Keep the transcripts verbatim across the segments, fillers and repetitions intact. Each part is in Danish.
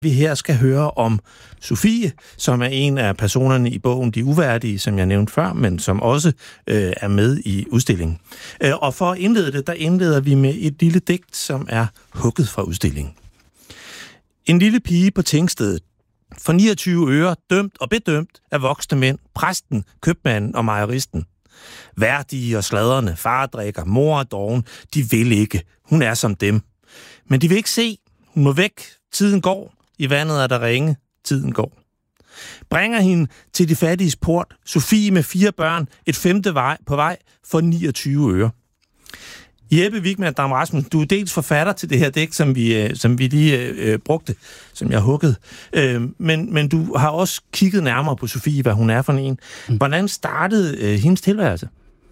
Vi her skal høre om Sofie, som er en af personerne i bogen De Uværdige, som jeg nævnte før, men som også øh, er med i udstillingen. Øh, og for at indlede det, der indleder vi med et lille digt, som er hugget fra udstillingen. En lille pige på tingstedet, for niogtyve øre, dømt og bedømt af voksne mænd, præsten, købmanden og mejeristen. Værdige og sladrende, far drikker, mor er doven, de vil ikke, hun er som dem. Men de vil ikke se, hun må væk, tiden går. I vandet er der ringe, tiden går. Bringer hende til de fattiges port, Sofie med fire børn, et femte vej på vej for niogtyve øre. Jeppe Wigman Dam Rasmussen, du er dels forfatter til det her digt, som vi, som vi lige øh, brugte, som jeg huggede. Øh, men, men du har også kigget nærmere på Sofie, hvad hun er for en. Hvordan startede øh, hendes tilværelse?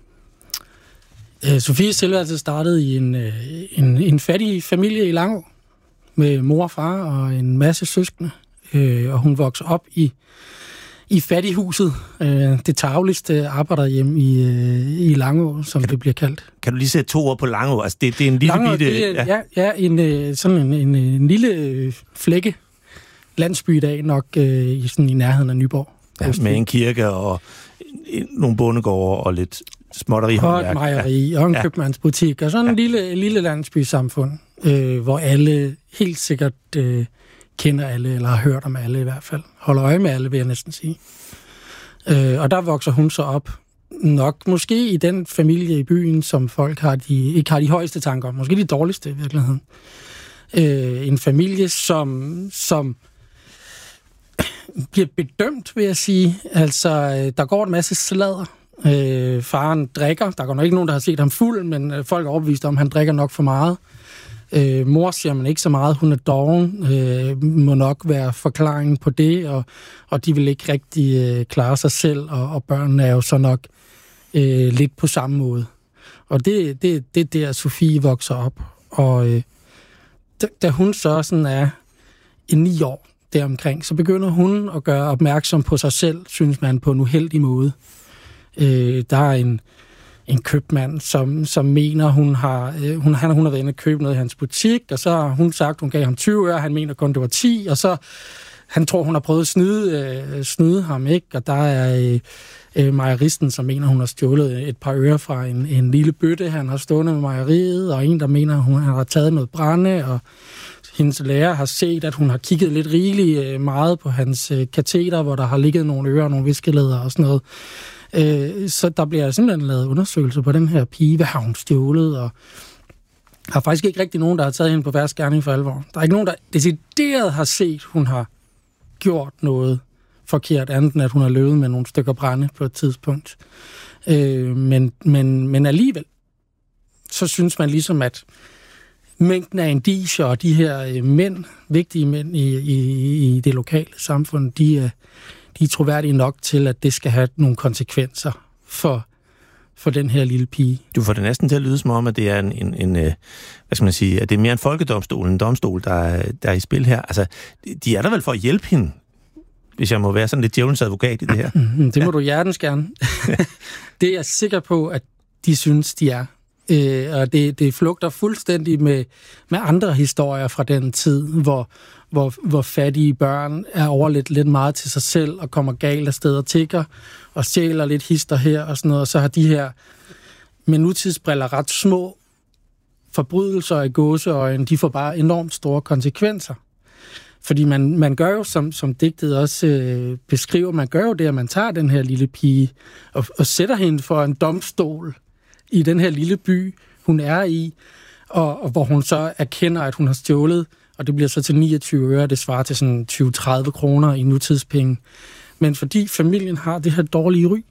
Øh, Sofies tilværelse startede i en, øh, en, en fattig familie i Langå, med mor og far og en masse søskende, øh, og hun voksede op i, i fattighuset, øh, det tarveligste arbejderhjem i, øh, i Langå, som kan det bliver kaldt. Kan du lige sætte to ord på Langå? Altså, det, det er en lille Langå, bitte... Det er, ja, ja en, øh, sådan en, en, en lille øh, flække landsby i dag, nok øh, i, sådan, i nærheden af Nyborg. Ja, med en kirke og en, nogle bondegårde og lidt småtteri. Og et mejeri ja. og en ja. købmandsbutik, og sådan en ja. lille, lille landsby-samfund, øh, hvor alle helt sikkert øh, kender alle, eller har hørt om alle i hvert fald. Holder øje med alle, vil jeg næsten sige. Øh, og der vokser hun så op, nok måske i den familie i byen, som folk har de, ikke har de højeste tanker om, måske de dårligste i virkeligheden. Øh, en familie, som, som bliver bedømt, vil jeg sige. Altså, der går en masse sladder. Øh, faren drikker. Der er nok ikke nogen, der har set ham fuld, men folk er overbevist om, at han drikker nok for meget. Øh, mor siger man ikke så meget. Hun er doven. Øh, må nok være forklaringen på det, og, og de vil ikke rigtig øh, klare sig selv, og, og børnene er jo så nok øh, lidt på samme måde. Og det, det, det er der, Sofie vokser op. Og øh, da, da hun så sådan er i ni år deromkring, så begynder hun at gøre opmærksom på sig selv, synes man, på en uheldig måde. Øh, der er en, en købmand, som, som mener, hun har, øh, hun, han, hun har været inde og købe noget i hans butik, og så har hun sagt, hun gav ham tyve øre, han mener kun, det var ti, og så han tror, hun har prøvet at snyde, øh, snyde ham, ikke? Og der er øh, øh, mejeristen, som mener, hun har stjålet et par øre fra en, en lille bøtte, han har stående med mejeriet, og en, der mener, hun har taget noget brænde, og hendes lærer har set, at hun har kigget lidt rigeligt øh, meget på hans øh, kateter, hvor der har ligget nogle ører og nogle viskelæder og sådan noget. Øh, så der bliver simpelthen lavet undersøgelser på den her pige. Hvad har hun stjålet? Og der er faktisk ikke rigtig nogen, der har taget hende på værst gerning for alvor. Der er ikke nogen, der decideret har set, hun har gjort noget forkert, andet end at hun har løbet med nogle stykker brænde på et tidspunkt. Øh, men, men, men alligevel, så synes man ligesom, at mængden af indicier og de her øh, mænd, vigtige mænd i, i, i det lokale samfund, de er, de er troværdige nok til, at det skal have nogle konsekvenser for, for den her lille pige. Du får det næsten til at lyde som om, at det er en, en, en hvad skal man sige, at det er mere en folkedomstol, en domstol, der er, der er i spil her. Altså, de er der vel for at hjælpe hende, hvis jeg må være sådan lidt djævelens advokat i det her. Det må ja. du hjertens gerne. Det er jeg sikker på, at de synes, de er. Øh, og det, det flugter fuldstændig med, med andre historier fra den tid, hvor, hvor, hvor fattige børn er overlet lidt meget til sig selv og kommer galt af sted og tigger og stjæler lidt hister her og sådan noget. Og så har de her med nutidsbriller ret små forbrydelser i gåseøjne, de får bare enormt store konsekvenser. Fordi man, man gør jo, som, som digtet også øh, beskriver, man gør jo det, at man tager den her lille pige og, og sætter hende for en domstol i den her lille by, hun er i, og, og hvor hun så erkender, at hun har stjålet, og det bliver så til niogtyve øre, det svarer til sådan tyve til tredive kroner i nutidspenge. Men fordi familien har det her dårlige ry,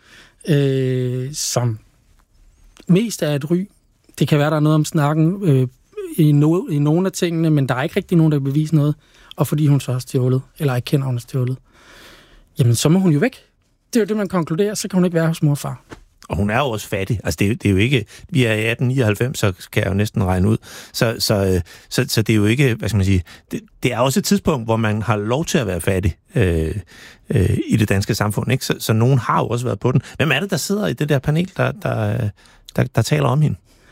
øh, som mest er et ry, det kan være, der er noget om snakken øh, i, no, i nogle af tingene, men der er ikke rigtig nogen, der kan bevise noget, og fordi hun så har stjålet, eller erkender, hun har stjålet, jamen så må hun jo væk. Det er jo det, man konkluderer, så kan hun ikke være hos mor og far. Og hun er jo også fattig. Altså, det er, det er jo ikke... Vi er i atten nioghalvfems, så kan jeg jo næsten regne ud. Så, så, så, så det er jo ikke... Hvad skal man sige? Det, det er også et tidspunkt, hvor man har lov til at være fattig øh, øh, i det danske samfund, ikke? Så, så nogen har jo også været på den. Hvem er det, der sidder i det der panel, der, der, der, der taler om hende?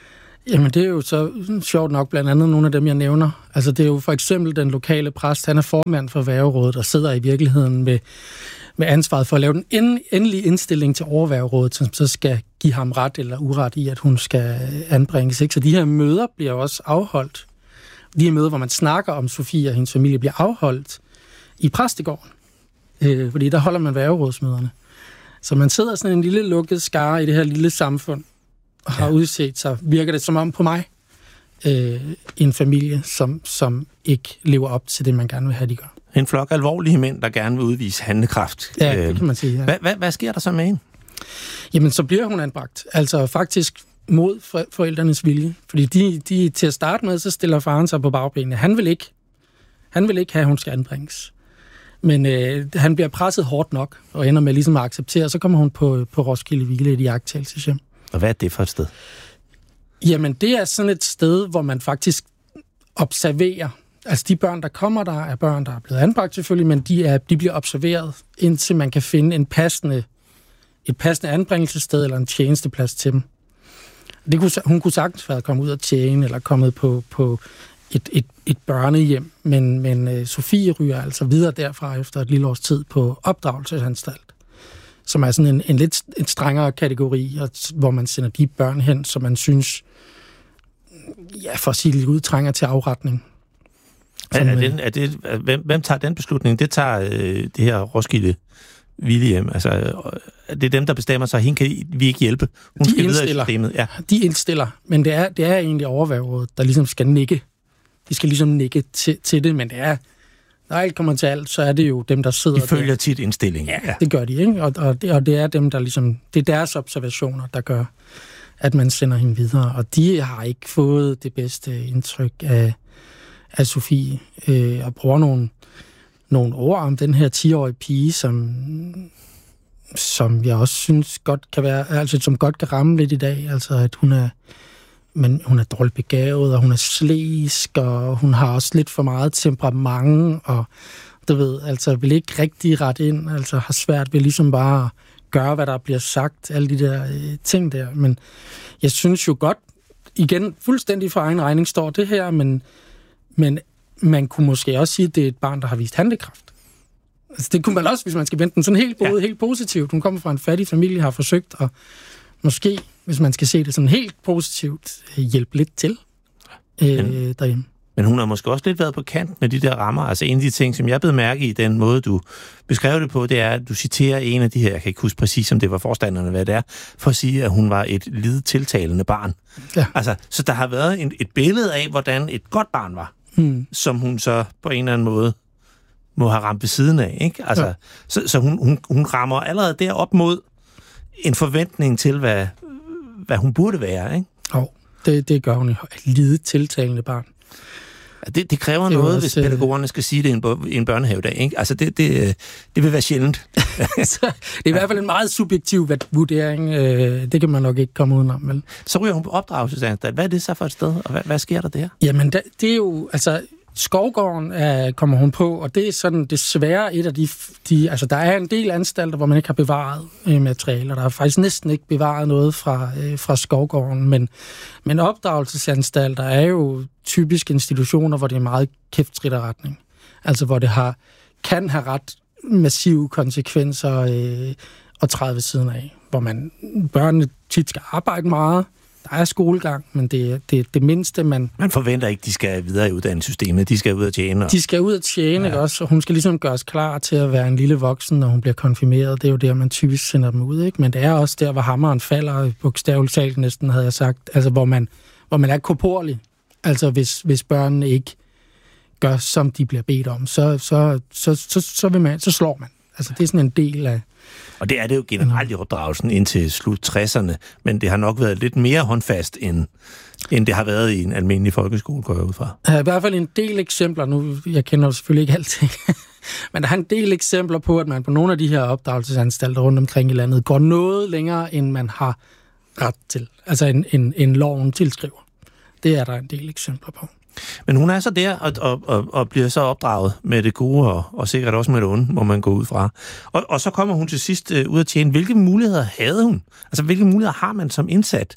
Jamen, det er jo så sjovt nok blandt andet nogle af dem, jeg nævner. Altså, det er jo for eksempel den lokale præst, han er formand for Værgerådet, og sidder i virkeligheden med, med ansvaret for at lave den end, endelige indstilling til overværgerådet, som så skal give ham ret eller uret i, at hun skal anbringes. Ikke? Så de her møder bliver også afholdt. De her møder, hvor man snakker om Sofie og hendes familie, bliver afholdt i præstegården. Øh, fordi der holder man værgerådsmøderne. Så man sidder sådan en lille lukket skare i det her lille samfund, og har ja. udset sig, virker det som om på mig, øh, en familie, som, som ikke lever op til det, man gerne vil have, de gør. En flok alvorlige mænd, der gerne vil udvise handlekraft. Ja, det kan man sige. Ja. Hvad, hvad, hvad sker der så med hende? Jamen, så bliver hun anbragt. Altså faktisk mod forældrenes vilje. Fordi de, de til at starte med, så stiller faren sig på bagbenene. Han vil ikke, han vil ikke have, at hun skal anbringes. Men øh, han bliver presset hårdt nok, og ender med ligesom at acceptere, så kommer hun på, på Roskilde Hvile i et jagttagelseshjem. Og hvad er det for et sted? Jamen, det er sådan et sted, hvor man faktisk observerer. Altså, de børn, der kommer der, er børn, der er blevet anbragt selvfølgelig, men de, er, de bliver observeret, indtil man kan finde en passende, et passende anbringelsessted eller en tjenesteplads til dem. Det kunne, hun kunne sagtens være kommet ud og tjene, eller kommet på, på et, et, et børnehjem, men, men uh, Sofie ryger altså videre derfra efter et lille års tid på opdragelsesanstalt, som er sådan en, en lidt en strengere kategori, og, hvor man sender de børn hen, som man synes, ja, for at sige lidt ud, trænger til afretning. Som, er, er det, er det, hvem, hvem tager den beslutning? Det tager øh, det her Roskilde Hvilehjem. Altså, det er dem, der bestemmer sig, hende kan vi ikke hjælpe. Hun de skal videre i systemet. Ja. De indstiller, men det er, det er egentlig overværgerådet, der ligesom skal nikke. De skal ligesom nikke til, til det, men det er, når alt kommer til alt, så er det jo dem, der sidder de følger der. tit indstillingen. Ja, ja, det gør de, ikke? Og, og, det, og det er dem, der ligesom, det er deres observationer, der gør, at man sender hende videre. Og de har ikke fået det bedste indtryk af, af Sofie, øh, og bruger nogle, nogle ord om den her ti-årige pige, som, som jeg også synes godt kan være, altså som godt kan ramme lidt i dag. Altså, at hun er, men hun er dårligt begavet, og hun er slæsk, og hun har også lidt for meget temperament, og du ved, altså vil ikke rigtig rette ind, altså har svært ved ligesom bare at gøre, hvad der bliver sagt, alle de der øh, ting der. Men jeg synes jo godt, igen, fuldstændig for egen regning står det her, men, men man kunne måske også sige, at det er et barn, der har vist handlekraft. Altså, det kunne man også, hvis man skal vente den sådan helt, både, ja. helt positivt. Hun kommer fra en fattig familie, har forsøgt at måske, hvis man skal se det sådan helt positivt, hjælpe lidt til øh, men, derhjemme. Men hun har måske også lidt været på kant med de der rammer. Altså en af de ting, som jeg blev mærke i den måde, du beskrev det på, det er, at du citerer en af de her, jeg kan ikke huske præcis, om det var forstanderne, hvad det er, for at sige, at hun var et lidet tiltalende barn. Ja. Altså, så der har været en, et billede af, hvordan et godt barn var, hmm. som hun så på en eller anden måde må have ramt ved siden af, ikke? Altså, ja. Så, så hun, hun, hun rammer allerede der op mod en forventning til, hvad, hvad hun burde være, ikke? Jo, oh, det, det gør hun. Et lidet tiltalende barn. Ja, det, det kræver det noget, også, hvis pædagogerne skal sige det i en, en børnehavedag, ikke? Altså, det, det, det vil være sjældent. Så, det er i hvert fald en meget subjektiv vurdering. Det kan man nok ikke komme udenom, vel? Så ryger hun på opdragelsesanstalt. Hvad er det så for et sted, og hvad, hvad sker der der? Jamen, det, det er jo, altså... Skovgården er, kommer hun på, og det er sådan desværre et af de, de... Altså, der er en del anstalter, hvor man ikke har bevaret øh, materialer. Der er faktisk næsten ikke bevaret noget fra, øh, fra Skovgården, men, men opdragelsesanstalter er jo typisk institutioner, hvor det er meget kæftritterretning. Altså, hvor det har, kan have ret massive konsekvenser øh, at træde ved siden af. Hvor man, børnene tit skal arbejde meget. Der er skolegang, men det er det, det mindste, man... Man forventer ikke, de skal videre i uddannelsessystemet. De skal ud og tjene. Og... De skal ud og tjene, ja. Ikke også? Og hun skal ligesom gøres klar til at være en lille voksen, når hun bliver konfirmeret. Det er jo der, man typisk sender dem ud, ikke? Men det er også der, hvor hammeren falder, bogstaveligt talt næsten, havde jeg sagt. Altså, hvor man, hvor man er korporlig. Altså, hvis, hvis børnene ikke gør, som de bliver bedt om, så, så, så, så, så, vil man, så slår man. Altså, det er sådan en del af... Og det er det jo generelt i opdragelsen indtil slut tresserne, men det har nok været lidt mere håndfast, end, end det har været i en almindelig folkeskole, går jeg ud fra. Der er i hvert fald en del eksempler, nu jeg kender selvfølgelig ikke alting, men der er en del eksempler på, at man på nogle af de her opdragelsesanstalter rundt omkring i landet går noget længere, end man har ret til. Altså en, en, en loven tilskriver. Det er der en del eksempler på. Men hun er så der og, og, og, og bliver så opdraget med det gode og, og sikkert også med det onde, må man gå ud fra. Og, og så kommer hun til sidst øh, ud at tjene. Hvilke muligheder havde hun? Altså, hvilke muligheder har man som indsat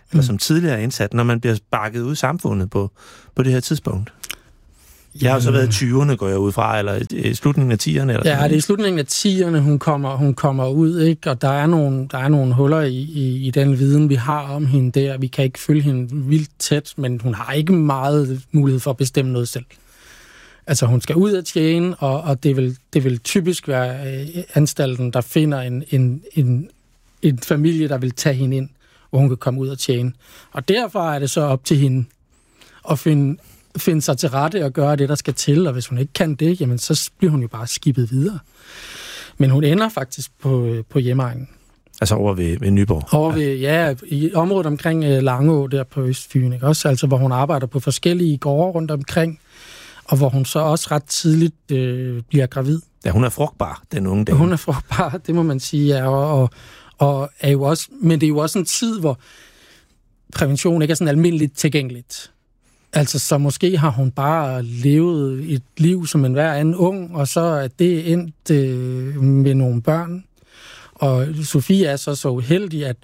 eller som tidligere indsat, når man bliver sparket ud i samfundet på, på det her tidspunkt? Jeg har jo så været i tyverne, går jeg ud fra, eller i slutningen af tierne. Eller ja, det er i slutningen af tierne, hun kommer, hun kommer ud, ikke? Og der er nogle, der er nogle huller i, i, i den viden, vi har om hende der. Vi kan ikke følge hende vildt tæt, men hun har ikke meget mulighed for at bestemme noget selv. Altså, hun skal ud og tjene, og, og det, vil, det vil typisk være øh, anstalten, der finder en, en, en, en familie, der vil tage hende ind, hvor hun kan komme ud og tjene. Og derfor er det så op til hende at finde, finde sig til rette og gøre det, der skal til, og hvis hun ikke kan det, jamen, så bliver hun jo bare skibet videre. Men hun ender faktisk på, på hjemegnen. Altså over ved, ved Nyborg? Over ved, ja, i området omkring Langå, der på Østfyn, ikke? Også, altså, hvor hun arbejder på forskellige gårde rundt omkring, og hvor hun så også ret tidligt øh, bliver gravid. Ja, hun er frugtbar, den unge dame. Hun er frugtbar, det må man sige, ja, og, og, og er jo også, men det er jo også en tid, hvor prævention ikke er sådan almindeligt tilgængeligt. Altså, så måske har hun bare levet et liv som en hver anden ung, og så er det endt øh, med nogle børn. Og Sofie er så så uheldig, at,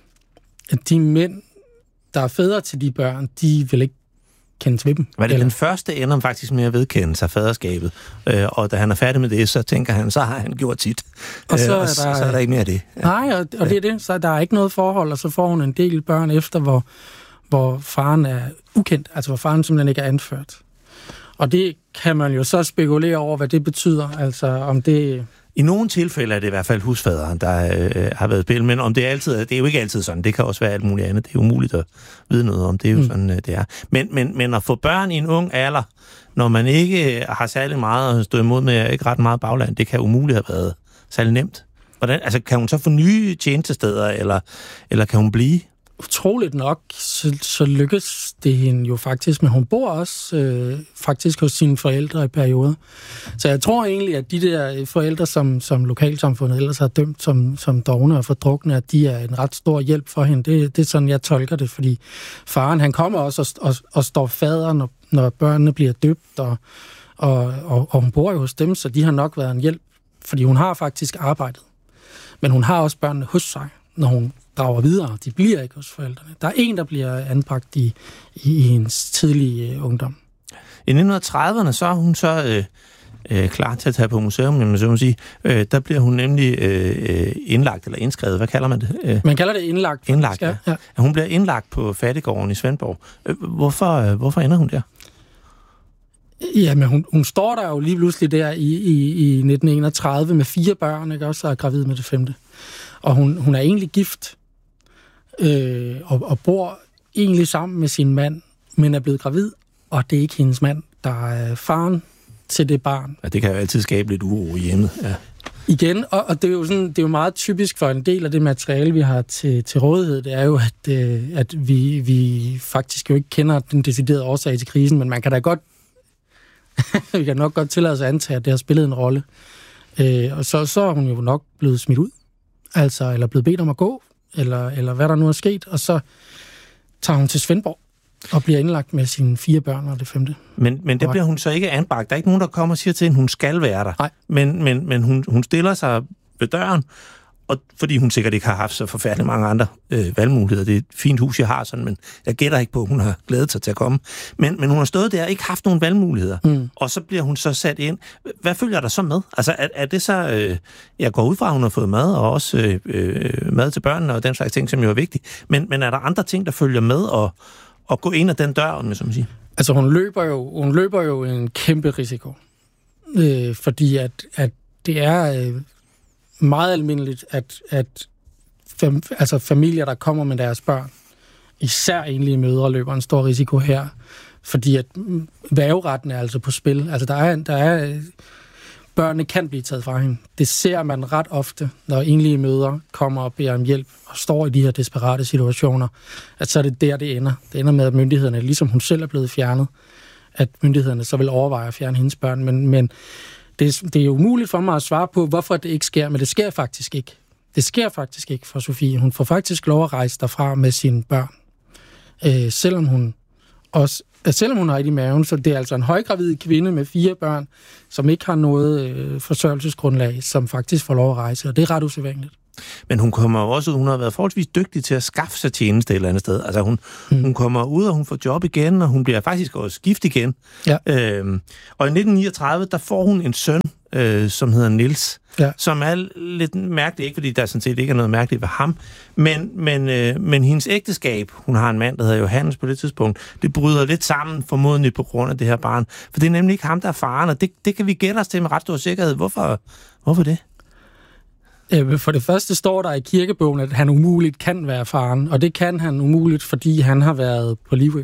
at de mænd, der er fædre til de børn, de vil ikke kendes ved dem. Var det eller? Den første ender faktisk med at vedkende sig faderskabet, øh, og da han er færdig med det, så tænker han, så har han gjort sit. Og så, øh, og er, der, så er der ikke mere af det. Ja. Nej, og, og det er det. Så der er ikke noget forhold, og så får hun en del børn efter, hvor, hvor faren er ukendt, altså hvor faren simpelthen ikke er anført. Og det kan man jo så spekulere over, hvad det betyder, altså om det... I nogle tilfælde er det i hvert fald husfaderen, der øh, har været spil, men om det er altid, det er jo ikke altid sådan. Det kan også være alt muligt andet. Det er umuligt at vide noget om. Det er jo mm. sådan, det er. Men, men, men at få børn i en ung alder, når man ikke har særlig meget at stå imod med, ikke ret meget bagland, det kan umuligt have været særlig nemt. Hvordan, altså, kan hun så få nye tjenestesteder, eller, eller kan hun blive? Utroligt nok, så, så lykkes det hende jo faktisk, men hun bor også øh, faktisk hos sine forældre i perioder. Så jeg tror egentlig, at de der forældre, som, som lokalsamfundet ellers har dømt som, som dovne og fordrukne, at de er en ret stor hjælp for hende. Det, det er sådan, jeg tolker det, fordi faren, han kommer også og, og, og står fader, når, når børnene bliver døbt, og, og, og, og hun bor jo hos dem, så de har nok været en hjælp, fordi hun har faktisk arbejdet. Men hun har også børnene hos sig, når hun drager videre. De bliver ikke hos forældrene. Der er en, der bliver anbragt i, i, i hendes tidlige øh, ungdom. I nitten trediverne, så er hun så øh, øh, klar til at tage på museum, men så må sige, øh, der bliver hun nemlig øh, indlagt, eller indskrevet, hvad kalder man det? Øh, man kalder det indlagt. Indlagt, ja. ja. Hun bliver indlagt på Fattiggården i Svendborg. Hvorfor, øh, hvorfor ender hun der? Ja, men hun, hun står der jo lige pludselig der i, i, i nitten enogtredive med fire børn, ikke? Også er gravid med det femte. Og hun, hun er egentlig gift, øh, og, og bor egentlig sammen med sin mand, men er blevet gravid, og det er ikke hendes mand, der er faren til det barn. Ja, det kan jo altid skabe lidt uro i hjemmet. Ja. Igen, og, og det er jo sådan, det er jo meget typisk for en del af det materiale, vi har til, til rådighed, det er jo, at, øh, at vi, vi faktisk jo ikke kender den deciderede årsag til krisen, men man kan da godt, vi kan nok godt tillade sig at antage, at det har spillet en rolle. Øh, og så, så er hun jo nok blevet smidt ud. Altså, eller blevet bedt om at gå, eller, eller hvad der nu er sket, og så tager hun til Svendborg og bliver indlagt med sine fire børn og det femte. Men, men der bliver hun så ikke anbragt. Der er ikke nogen, der kommer og siger til hende, hun skal være der. Nej. Men, men, men hun, hun stiller sig ved døren, og fordi hun sikkert ikke har haft så forfærdeligt mange andre øh, valgmuligheder. Det er et fint hus, jeg har sådan, men jeg gætter ikke på, at hun har glædet sig til at komme. Men, men hun har stået der og ikke haft nogen valgmuligheder. Mm. Og så bliver hun så sat ind. Hvad følger der så med? Altså, er, er det så... Øh, jeg går ud fra, at hun har fået mad, og også øh, øh, mad til børnene, og den slags ting, som jo er vigtigt. Men, men er der andre ting, der følger med, og, og gå ind ad den dør, om jeg så må sige? Altså, hun løber jo, hun løber jo en kæmpe risiko. Øh, fordi at, at det er... Øh, meget almindeligt, at, at fam, altså familier, der kommer med deres børn, især enlige mødre, løber en stor risiko her, fordi at værgeretten er altså på spil. Altså der er, der er, børnene kan blive taget fra hende. Det ser man ret ofte, når enlige mødre kommer og beder om hjælp og står i de her desperate situationer, at så er det der, det ender. Det ender med, at myndighederne, ligesom hun selv er blevet fjernet, at myndighederne så vil overveje at fjerne hendes børn, men, men Det, det er umuligt for mig at svare på, hvorfor det ikke sker, men det sker faktisk ikke. Det sker faktisk ikke for Sofie. Hun får faktisk lov at rejse derfra med sine børn. Øh, selvom hun også, øh, selvom hun har i maven, så det er altså en højgravid kvinde med fire børn, som ikke har noget øh, forsørgelsesgrundlag, som faktisk får lov at rejse, og det er ret usædvanligt. Men hun kommer jo også ud, hun har været forholdsvis dygtig til at skaffe sig tjeneste et eller andet sted. Altså hun, mm. hun kommer ud, og hun får job igen, og hun bliver faktisk også gift igen. Ja. Øhm, og i nitten niogtredive, der får hun en søn, øh, som hedder Niels, ja. Som er lidt mærkeligt, ikke fordi der sådan set ikke er noget mærkeligt ved ham, men, men, øh, men hendes ægteskab, hun har en mand, der hedder Johannes på det tidspunkt, det bryder lidt sammen, formodentlig på grund af det her barn. For det er nemlig ikke ham, der er faren, og det, det kan vi gætte os til med ret stor sikkerhed. Hvorfor, hvorfor det? For det første står der i kirkebogen, at han umuligt kan være faren, og det kan han umuligt, fordi han har været på Livø.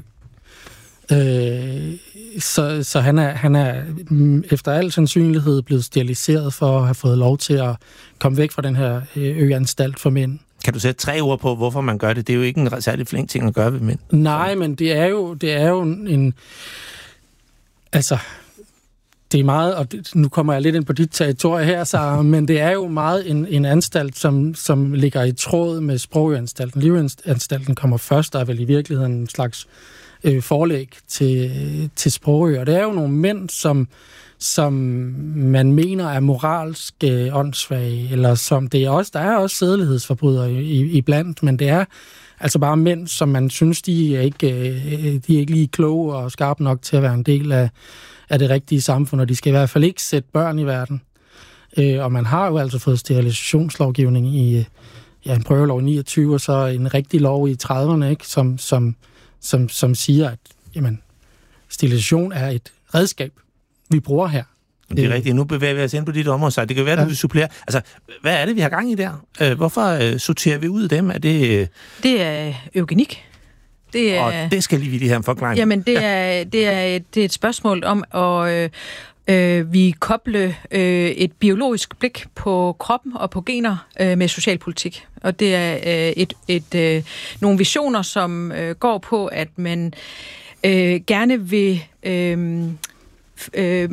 Øh, så så han, er, han er efter al sandsynlighed blevet steriliseret for at have fået lov til at komme væk fra den her øanstalt for mænd. Kan du sætte tre ord på, hvorfor man gør det? Det er jo ikke en særlig flink ting at gøre ved mænd. Nej, men det er jo, det er jo en... Altså... Det er meget, og det, nu kommer jeg lidt ind på dit territorie her, så, men det er jo meget en, en anstalt, som, som ligger i tråd med Sprogøanstalten. Livøanstalten kommer først, der er vel i virkeligheden en slags øh, forlæg til, til Sprogø. Og det er jo nogle mænd, som, som man mener er moralsk øh, åndssvage, eller som det er også, der er også sædelighedsforbrydere i, i blandt, men det er altså bare mænd, som man synes, de er ikke, øh, de er ikke lige kloge og skarpe nok til at være en del af af det rigtige samfund, og de skal i hvert fald ikke sætte børn i verden. Øh, og man har jo altså fået sterilisationslovgivning i ja, en prøvelov i niogtyve, og så en rigtig lov i trediverne, ikke, som, som, som, som siger, at jamen, sterilisation er et redskab, vi bruger her. Det er rigtigt. Nu bevæger vi os ind på dit område, så det kan være, at ja. Du vil supplere. Altså, hvad er det, vi har gang i der? Hvorfor sorterer vi ud af dem? Er det... Det er eugenik. Det er, og det skal lige vi lige have en forklaring. Jamen, det er, det er, et, det er et spørgsmål om at øh, vi koble øh, et biologisk blik på kroppen og på gener øh, med socialpolitik. Og det er øh, et, et, øh, nogle visioner, som øh, går på, at man øh, gerne vil øh, øh,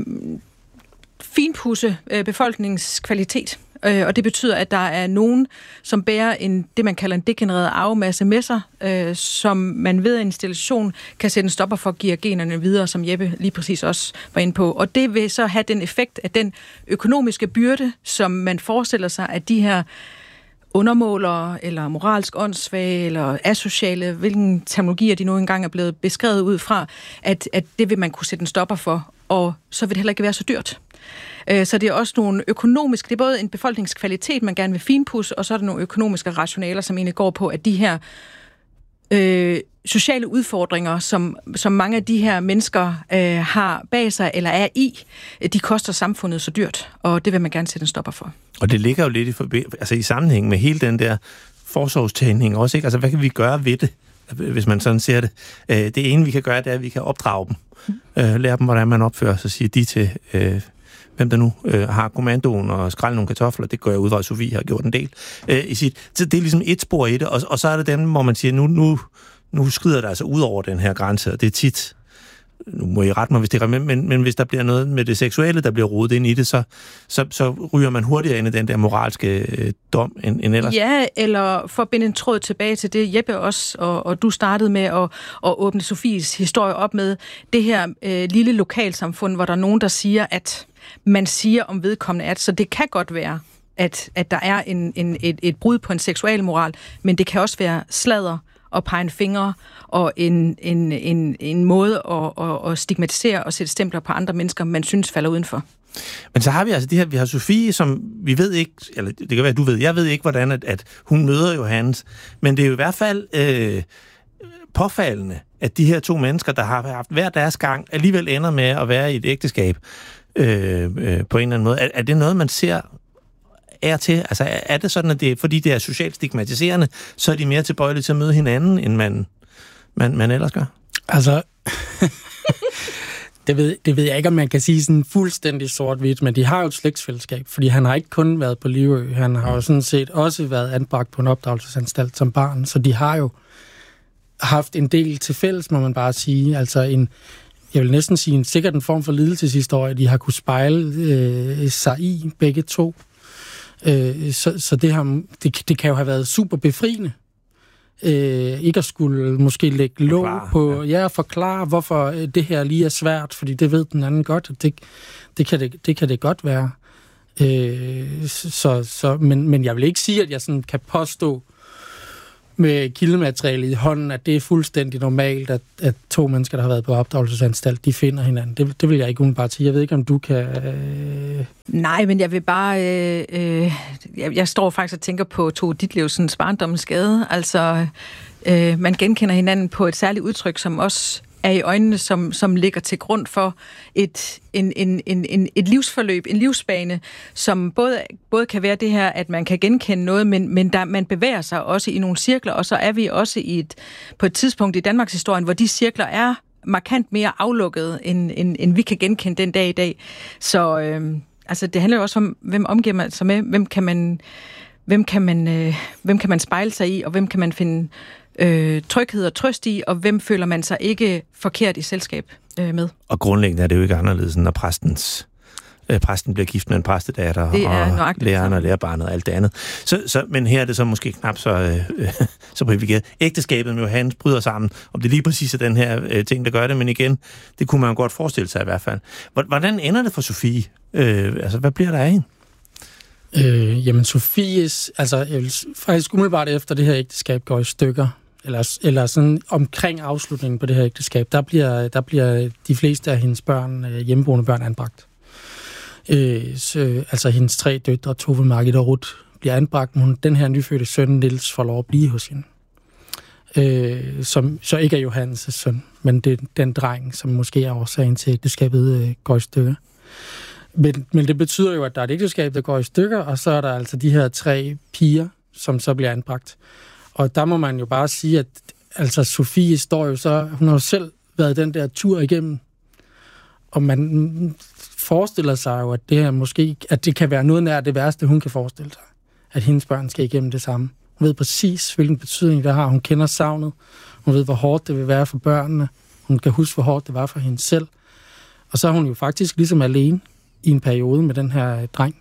finpudse øh, befolkningskvalitet. Øh, og det betyder, at der er nogen, som bærer en, det, man kalder en degenereret arvemasse med sig, øh, som man ved en installation kan sætte en stopper for at give generne videre, som Jeppe lige præcis også var inde på. Og det vil så have den effekt, at den økonomiske byrde, som man forestiller sig, at de her undermålere, eller moralsk åndssvage, eller asociale, hvilken terminologier de nu engang er blevet beskrevet ud fra, at, at det vil man kunne sætte en stopper for, og så vil det heller ikke være så dyrt. Så det er også nogle økonomiske, det er både en befolkningskvalitet, man gerne vil finpudse, og så er der nogle økonomiske rationaler, som egentlig går på, at de her øh, sociale udfordringer, som, som mange af de her mennesker øh, har bag sig eller er i, de koster samfundet så dyrt, og det vil man gerne sætte en stopper for. Og det ligger jo lidt i, forbi- altså i sammenhæng med hele den der forsorgstagning også, ikke? Altså, hvad kan vi gøre ved det, hvis man sådan ser det? Det ene, vi kan gøre, det er, at vi kan opdrage dem. Mm. Lære dem, hvordan man opfører sig, siger de til... Øh, hvem der nu øh, har kommandoen og skralde nogle kartofler, det går jeg ud fra, at Sofie har gjort en del øh, i sit. Så det er ligesom et spor i det, og, og så er det dem, hvor man siger, nu, nu, nu skrider der altså ud over den her grænse, og det er tit, nu må I rette mig, hvis det er, men, men, men hvis der bliver noget med det seksuelle, der bliver rodet ind i det, så, så, så ryger man hurtigere ind i den der moralske øh, dom, end, end ellers. Ja, eller for at binde en tråd tilbage til det, Jeppe også, og, og du startede med at, at åbne Sofies historie op med, det her øh, lille lokalsamfund, hvor der er nogen, der siger, at man siger om vedkommende, at så det kan godt være, at, at der er en, en, et, et brud på en seksuel moral, men det kan også være sladder og pege en finger og en, en, en, en måde at, at, at stigmatisere og sætte stempler på andre mennesker, man synes falder udenfor. Men så har vi altså det her, vi har Sofie, som vi ved ikke, eller det kan være, at du ved, jeg ved ikke, hvordan at, at hun møder Johannes, men det er jo i hvert fald øh, påfaldende, at de her to mennesker, der har haft hver deres gang, alligevel ender med at være i et ægteskab øh, øh, på en eller anden måde. Er, er det noget, man ser er til? Altså er det sådan, at det, fordi det er socialt stigmatiserende, så er de mere tilbøjelige til at møde hinanden, end man, man, man ellers gør? Altså, det, ved, det ved jeg ikke, om man kan sige sådan fuldstændig sort-hvidt, men de har jo et slægtsfællesskab, fordi han har ikke kun været på Livø, han har jo sådan set også været anbragt på en opdragelsesanstalt som barn, så de har jo haft en del til fælles, må man bare sige. Altså en, jeg vil næsten sige, en, sikkert en form for lidelseshistorie, de har kunne spejle øh, sig i, begge to. Øh, så så det, har, det, det kan jo have været super befriende. Øh, ikke at skulle måske lægge låg på, ja, og forklare, hvorfor det her lige er svært, fordi det ved den anden godt, og det, det, kan, det, det kan det godt være. Øh, så, så, men, men jeg vil ikke sige, at jeg sådan kan påstå med kildematerialet i hånden, at det er fuldstændig normalt, at, at to mennesker, der har været på opdragelsesanstalt, de finder hinanden. Det, det vil jeg ikke umiddelbart sige. Jeg ved ikke, om du kan... Øh... Nej, men jeg vil bare... Øh, øh, jeg, jeg står faktisk og tænker på Tove Ditlevsens Barndommens Gade. Altså, øh, man genkender hinanden på et særligt udtryk, som også er i øjnene, som, som ligger til grund for et, en, en, en, en, et livsforløb, en livsbane, som både, både kan være det her, at man kan genkende noget, men, men der, man bevæger sig også i nogle cirkler, og så er vi også i et, på et tidspunkt i Danmarks historie, hvor de cirkler er markant mere aflukket, end, end, end vi kan genkende den dag i dag. Så øh, altså, det handler jo også om, hvem omgiver man sig med, hvem kan man, hvem kan man, øh, hvem kan man spejle sig i, og hvem kan man finde Øh, tryghed og trøst i, og hvem føler man sig ikke forkert i selskab øh, med. Og grundlæggende er det jo ikke anderledes, når præstens, øh, præsten bliver gift med en præstedatter, og læreren og lærerbarnet og alt det andet. Så, så, men her er det så måske knap så, øh, så privilegeret. Ægteskabet med Johannes bryder sammen, om det lige præcis er den her øh, ting, der gør det, men igen, det kunne man godt forestille sig i hvert fald. Hvordan ender det for Sofie? Øh, altså, hvad bliver der af hende? Øh, jamen, Sofies, altså, jeg vil, faktisk umiddelbart efter det her ægteskab går i stykker, eller, eller sådan omkring afslutningen på det her ægteskab, der bliver, der bliver de fleste af hendes børn, hjemmeboende børn, anbragt. Øh, så, altså hendes tre døtre, Tove, Margit og Ruth, bliver anbragt, men den her nyfødte søn, Niels, får lov at blive hos hende. Øh, som så ikke er Johannes' søn, men det er den dreng, som måske er årsagen til, at ægteskabet øh, går i stykker. Men, men det betyder jo, at der er et ægteskab, der går i stykker, og så er der altså de her tre piger, som så bliver anbragt. Og der må man jo bare sige, at altså Sofie står jo så, hun har jo selv været den der tur igennem, og man forestiller sig jo, at det her måske, at det kan være noget nær det værste, hun kan forestille sig, at hendes børn skal igennem det samme. Hun ved præcis, hvilken betydning det har. Hun kender savnet. Hun ved, hvor hårdt det vil være for børnene. Hun kan huske, hvor hårdt det var for hende selv. Og så er hun jo faktisk ligesom alene i en periode med den her dreng.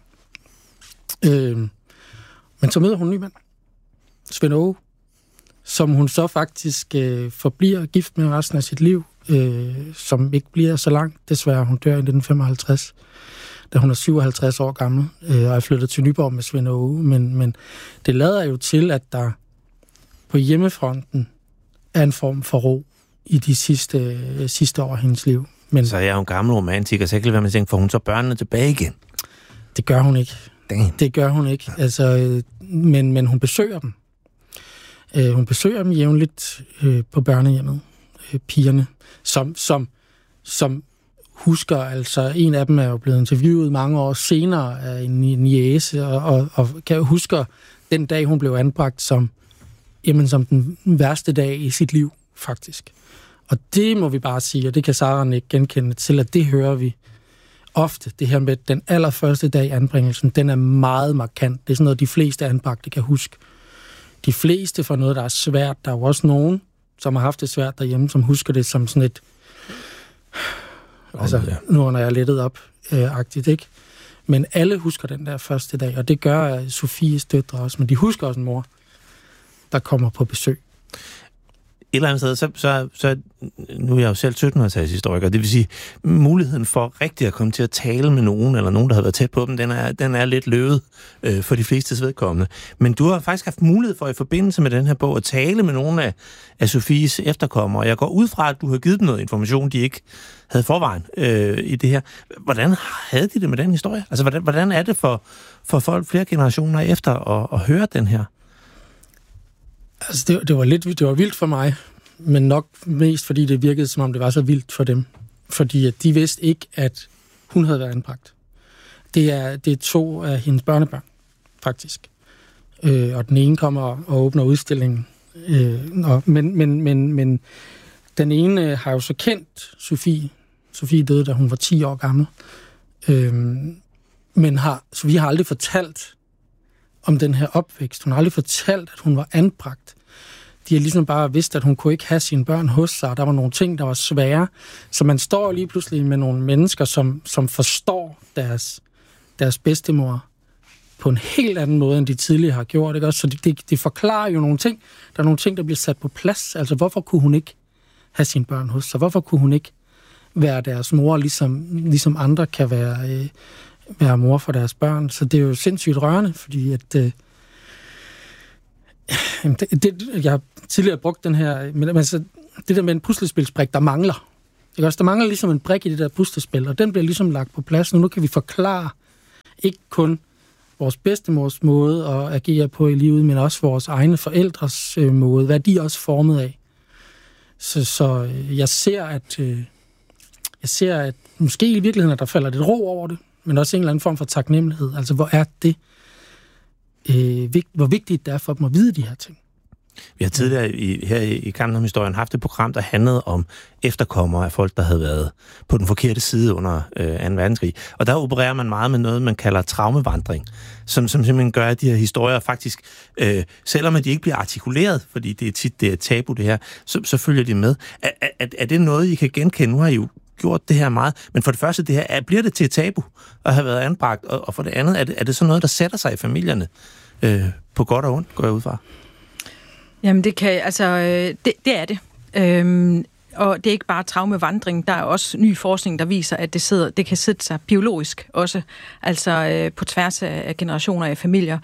Øh, men så møder hun en ny mand, Svend Åge, som hun så faktisk øh, forbliver gift med resten af sit liv, øh, som ikke bliver så langt. Desværre, hun dør i nitten femoghalvtreds, da hun er syvoghalvtreds år gammel, øh, og er flyttet til Nyborg med Svend Åge. Men, men det lader jo til, at der på hjemmefronten er en form for ro i de sidste, øh, sidste år af hendes liv. Men så er hun gammel romantiker, så jeg kan lade være med at tænke, får hun så børnene tilbage igen? Det gør hun ikke. Damn. Det gør hun ikke. Altså, øh, men, men hun besøger dem. Øh, hun besøger dem jævnligt øh, på børnehjemmet, øh, pigerne, som, som, som husker, altså en af dem er jo blevet interviewet mange år senere af en niece, og, og, og kan huske den dag, hun blev anbragt som, jamen, som den værste dag i sit liv, faktisk. Og det må vi bare sige, og det kan Sara ikke genkende til, at det hører vi ofte. Det her med den allerførste dag i anbringelsen, den er meget markant. Det er sådan noget, de fleste anbragte kan huske. De fleste for noget, der er svært. Der er jo også nogen, som har haft det svært derhjemme, som husker det som sådan et... Oh, altså, ja. Nu når jeg er lettet op, øh, agtigt, ikke? Men alle husker den der første dag, og det gør Sofies døtre også. Men de husker også en mor, der kommer på besøg. Et eller andet sted, så, så, så nu er jeg jo selv syttenhundredetalshistoriker, det vil sige, muligheden for rigtig at komme til at tale med nogen, eller nogen, der har været tæt på dem, den er, den er lidt løvet øh, for de flestes vedkommende. Men du har faktisk haft mulighed for i forbindelse med den her bog at tale med nogle af, af Sofies efterkommere, og jeg går ud fra, at du har givet dem noget information, de ikke havde forvejen øh, i det her. Hvordan havde de det med den historie? Altså, hvordan, hvordan er det for, for folk flere generationer efter at, at høre den her? Altså, det, det var lidt det var vildt for mig, men nok mest fordi det virkede, som om det var så vildt for dem. Fordi at de vidste ikke, at hun havde været anbragt. Det er, det er to af hendes børnebørn, faktisk. Øh, og den ene kommer og åbner udstillingen. Øh, og, men, men, men, men den ene har jo så kendt Sofie. Sofie døde, da hun var ti år gammel. Øh, men har, Sofie har aldrig fortalt om den her opvækst. Hun har aldrig fortalt, at hun var anbragt. De har ligesom bare vidst, at hun kunne ikke have sine børn hos sig. Der var nogle ting, der var svære. Så man står lige pludselig med nogle mennesker, som, som forstår deres, deres bedstemor på en helt anden måde, end de tidligere har gjort. Ikke? Så det, det, det forklarer jo nogle ting. Der er nogle ting, der bliver sat på plads. Altså, hvorfor kunne hun ikke have sine børn hos sig? Hvorfor kunne hun ikke være deres mor, ligesom, ligesom andre kan være... Øh, være mor for deres børn. Så det er jo sindssygt rørende, fordi at... Øh, det, det, jeg har tidligere brugt den her... Men, altså, det der med en puslespilsbrik, der mangler. Ikke også? Der mangler ligesom en brik i det der puslespil, og den bliver ligesom lagt på plads. Nu, nu kan vi forklare ikke kun vores bedstemors måde at agere på i livet, men også vores egne forældres øh, måde. Hvad de også formet af. Så, så øh, jeg ser, at... Øh, jeg ser, at måske i virkeligheden, at der falder lidt ro over det, men også en eller anden form for taknemmelighed. Altså, hvor er det, øh, vigt, hvor vigtigt det er for dem at vide de her ting. Vi har tidligere i, her i, i Kampen om Historien haft et program, der handlede om efterkommere af folk, der havde været på den forkerte side under øh, anden verdenskrig. Og der opererer man meget med noget, man kalder traumevandring, som, som simpelthen gør, at de her historier faktisk, øh, selvom de ikke bliver artikuleret, fordi det er tit det er tabu det her, så, så følger de med. Er, er, er det noget, I kan genkende? Nu har I jo gjort det her meget, men for det første, det her, er, bliver det til et tabu at have været anbragt, og, og for det andet, er det, er det sådan noget, der sætter sig i familierne øh, på godt og ondt, går jeg ud fra? Jamen, det kan, altså, øh, det, det er det. Øhm, og det er ikke bare traumevandring, der er også ny forskning, der viser, at det, sidder, det kan sætte sig biologisk også, altså øh, på tværs af generationer af familier.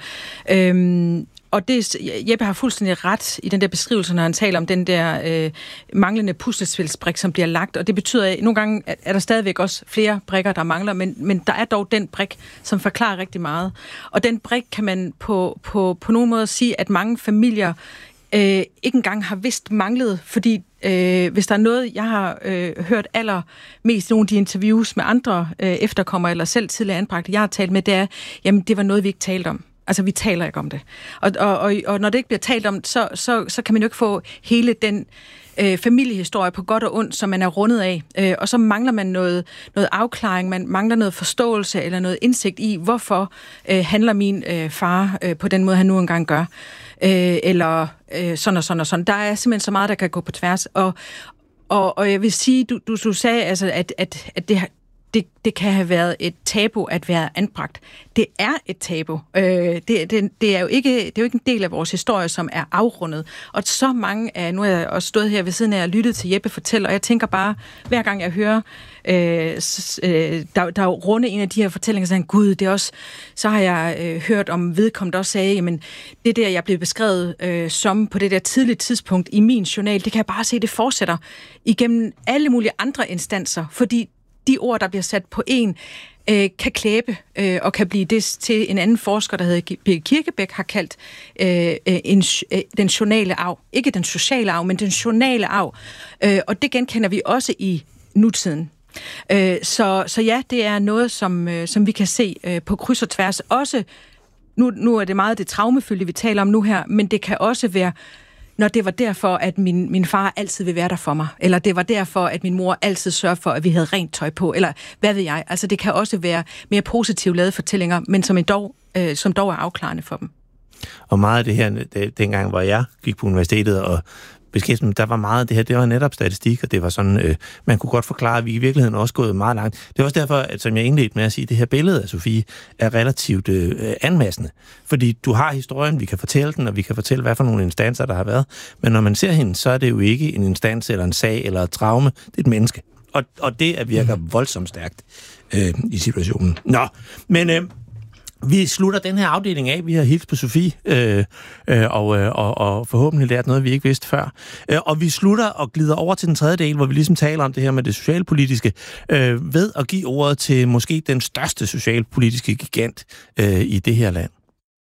Øhm, Og det, Jeppe har fuldstændig ret i den der beskrivelse, når han taler om den der øh, manglende puslespilsbrik, som bliver lagt. Og det betyder, at nogle gange er der stadigvæk også flere brikker, der mangler, men, men der er dog den brik, som forklarer rigtig meget. Og den brik kan man på, på, på nogen måde sige, at mange familier øh, ikke engang har vidst manglet, fordi øh, hvis der er noget, jeg har øh, hørt allermest i nogle af de interviews med andre øh, efterkommere, eller selv tidligere anbragte, jeg har talt med, det er, jamen det var noget, vi ikke talte om. Altså, vi taler ikke om det. Og, og, og, og når det ikke bliver talt om, så, så, så kan man jo ikke få hele den øh, familiehistorie på godt og ondt, som man er rundet af. Øh, og så mangler man noget, noget afklaring, man mangler noget forståelse eller noget indsigt i, hvorfor øh, handler min øh, far øh, på den måde, han nu engang gør. Øh, eller øh, sådan og sådan og sådan. Der er simpelthen så meget, der kan gå på tværs. Og, og, og jeg vil sige, du, du, du sagde, altså, at, at, at det Det, det kan have været et tabu at være anbragt. Det er et tabu. Øh, det, det, det, er jo ikke, det er jo ikke en del af vores historie, som er afrundet. Og så mange af, nu har jeg også stået her ved siden af og lyttet til Jeppe fortælle, og jeg tænker bare, hver gang jeg hører, øh, s, øh, der, der er jo runde en af de her fortællinger, så han, gud, det er også, så har jeg øh, hørt om vedkommende også sagde, jamen, det der, jeg blev beskrevet øh, som på det der tidlige tidspunkt i min journal, det kan jeg bare se, det fortsætter igennem alle mulige andre instanser, fordi de ord, der bliver sat på en, øh, kan klæbe øh, og kan blive det til en anden forsker, der hedder Birgit Kirkebæk, har kaldt øh, en, øh, den journale arv. Ikke den sociale arv, men den journale arv. Øh, og det genkender vi også i nutiden. Øh, så, så ja, det er noget, som, øh, som vi kan se øh, på kryds og tværs. Også, nu, nu er det meget det traumefyldte, vi taler om nu her, men det kan også være, når det var derfor, at min, min far altid vil være der for mig, eller det var derfor, at min mor altid sørger for, at vi havde rent tøj på, eller hvad ved jeg. Altså, det kan også være mere positivt lavede fortællinger, men som, en dog, øh, som dog er afklarende for dem. Og meget af det her, det, dengang, hvor jeg gik på universitetet og beskæftigede mig, der var meget af det her, det var netop statistik, og det var sådan, øh, man kunne godt forklare, at vi i virkeligheden også gået meget langt. Det er også derfor, at, som jeg indledte med at sige, at det her billede af Sofie er relativt øh, anmassende. Fordi du har historien, vi kan fortælle den, og vi kan fortælle, hvad for nogle instanser, der har været. Men når man ser hende, så er det jo ikke en instans, eller en sag, eller et traume. Det er et menneske. Og, og det virker voldsomt stærkt øh, i situationen. Nå, men... Øh, Vi slutter den her afdeling af. Vi har hilst på Sofie, øh, øh, og, øh, og, og forhåbentlig lært noget, vi ikke vidste før. Øh, og vi slutter og glider over til den tredje del, hvor vi ligesom taler om det her med det socialpolitiske, øh, ved at give ordet til måske den største socialpolitiske gigant øh, i det her land.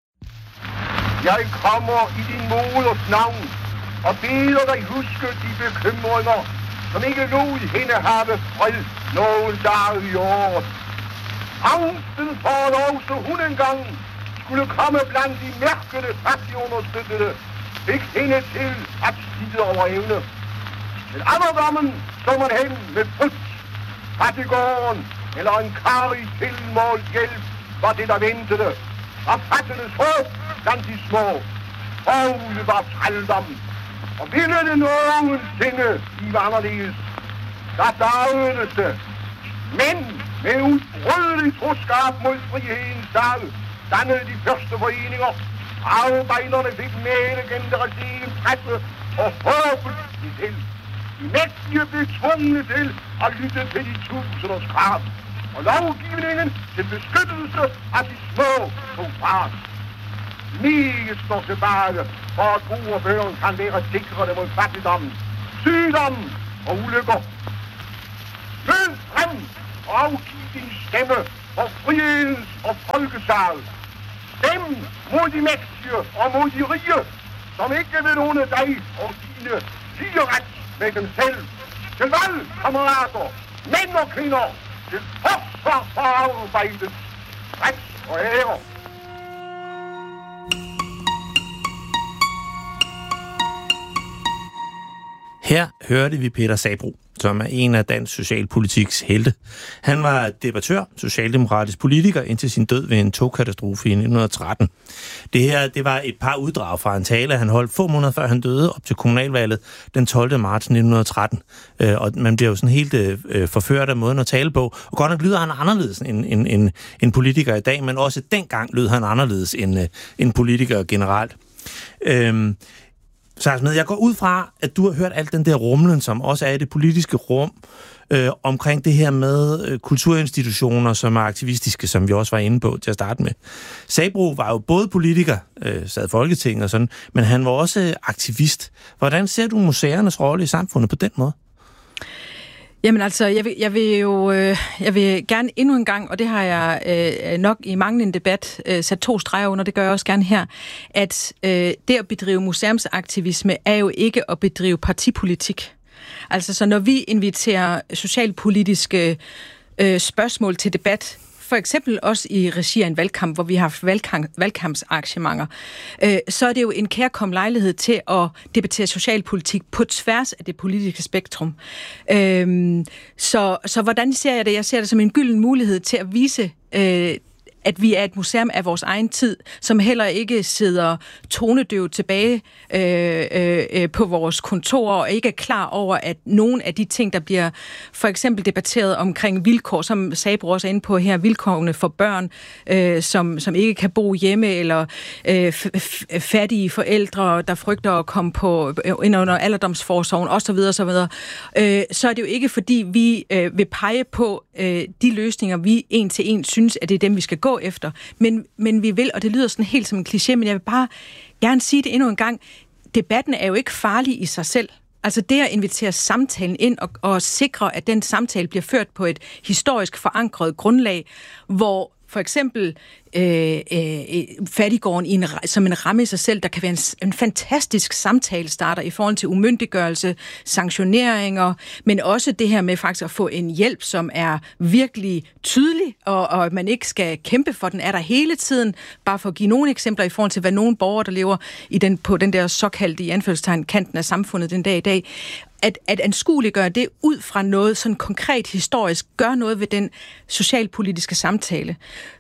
Jeg kommer i din moders navn og beder dig huske de bekymringer, som ikke lod hende have fred nogen dag i år. Angsten for, at også hun engang skulle komme blandt de mærkede fattigunderstøttede, fik hende til at slide over evne. Men alderdommen så man hen med frygt. Fattigården eller en kar i tilmålt hjælp var det, der ventede. Og fattedes håb blandt de små. Forud var trældommen. Og ville det nogensinde blive anderledes, der dagedes det. Men med udbrydelig troskab mod frihedens dag dannede de første foreninger. Arbejderne fik mæle gennem deres egen presse og håbet de til. De mægtige blev tvungne til at lytte til de tusinders krav. og lovgivningen til beskyttelse af de små på fart. Meget står tilbage, for at brugerbøgen kan være sikrede mod fattigdom, sygdom og ulykker. Mød frem og afgiv din stemme for frihedens og folkesal. Stem mod de mægtige og mod de rige, som ikke vil låne dig og dine ligeret med dem selv. Til valg, kammerater, mænd og kvinder, til forsvar for arbejdets ret og ære. Her hørte vi Peter Sabroe, som er en af dansk socialpolitiks helte. Han var debattør, socialdemokratisk politiker indtil sin død ved en togkatastrofe i nitten tretten. Det her det var et par uddrag fra en tale, han holdt få måneder før han døde op til kommunalvalget den tolvte marts nitten tretten. Og man bliver jo sådan helt øh, forført af måden at tale på. Og godt nok lyder han anderledes end, end, end, end politiker i dag, men også dengang lød han anderledes end, øh, end politikere generelt. Øhm, Så jeg går ud fra, at du har hørt alt den der rumlen, som også er i det politiske rum, øh, omkring det her med øh, kulturinstitutioner, som er aktivistiske, som vi også var inde på til at starte med. Sabroe var jo både politiker, øh, sad i Folketinget og sådan, men han var også aktivist. Hvordan ser du museernes rolle i samfundet på den måde? Jamen altså, jeg vil, jeg vil jo øh, jeg vil gerne endnu en gang, og det har jeg øh, nok i manglende debat øh, sat to streger under, det gør jeg også gerne her, at øh, det at bedrive museumsaktivisme er jo ikke at bedrive partipolitik. Altså, så når vi inviterer socialpolitiske øh, spørgsmål til debat, for eksempel også i regi af en valgkamp, hvor vi har haft valgkamp, valgkampsarrangementer, øh, så er det jo en kærkommen lejlighed til at debattere socialpolitik på tværs af det politiske spektrum. Øh, så, så hvordan ser jeg det? Jeg ser det som en gylden mulighed til at vise øh, at vi er et museum af vores egen tid, som heller ikke sidder tonedøvt tilbage øh, øh, på vores kontor og ikke er klar over, at nogle af de ting, der bliver for eksempel debatteret omkring vilkår, som Sabroe også er inde på her, vilkårene for børn, øh, som, som ikke kan bo hjemme, eller øh, f- fattige forældre, der frygter at komme på, ind under alderdomsforsorgen, osv., osv., øh, så er det jo ikke, fordi vi øh, vil pege på øh, de løsninger, vi en til en synes, at det er dem, vi skal gå efter. Men, men vi vil, og det lyder sådan helt som en kliché, men jeg vil bare gerne sige det endnu en gang, debatten er jo ikke farlig i sig selv. Altså det at invitere samtalen ind og, og sikre, at den samtale bliver ført på et historisk forankret grundlag, hvor for eksempel øh, øh, fattiggården i en, som en ramme i sig selv, der kan være en, en fantastisk samtalestarter i forhold til umyndiggørelse, sanktioneringer, men også det her med faktisk at få en hjælp, som er virkelig tydelig, og, og at man ikke skal kæmpe for den, er der hele tiden. Bare for at give nogle eksempler i forhold til, hvad nogle borgere, der lever i den, på den der såkaldte, i anførselstegn, kanten af samfundet den dag i dag, at, at anskueliggøre det ud fra noget sådan konkret historisk, gør noget ved den socialpolitiske samtale,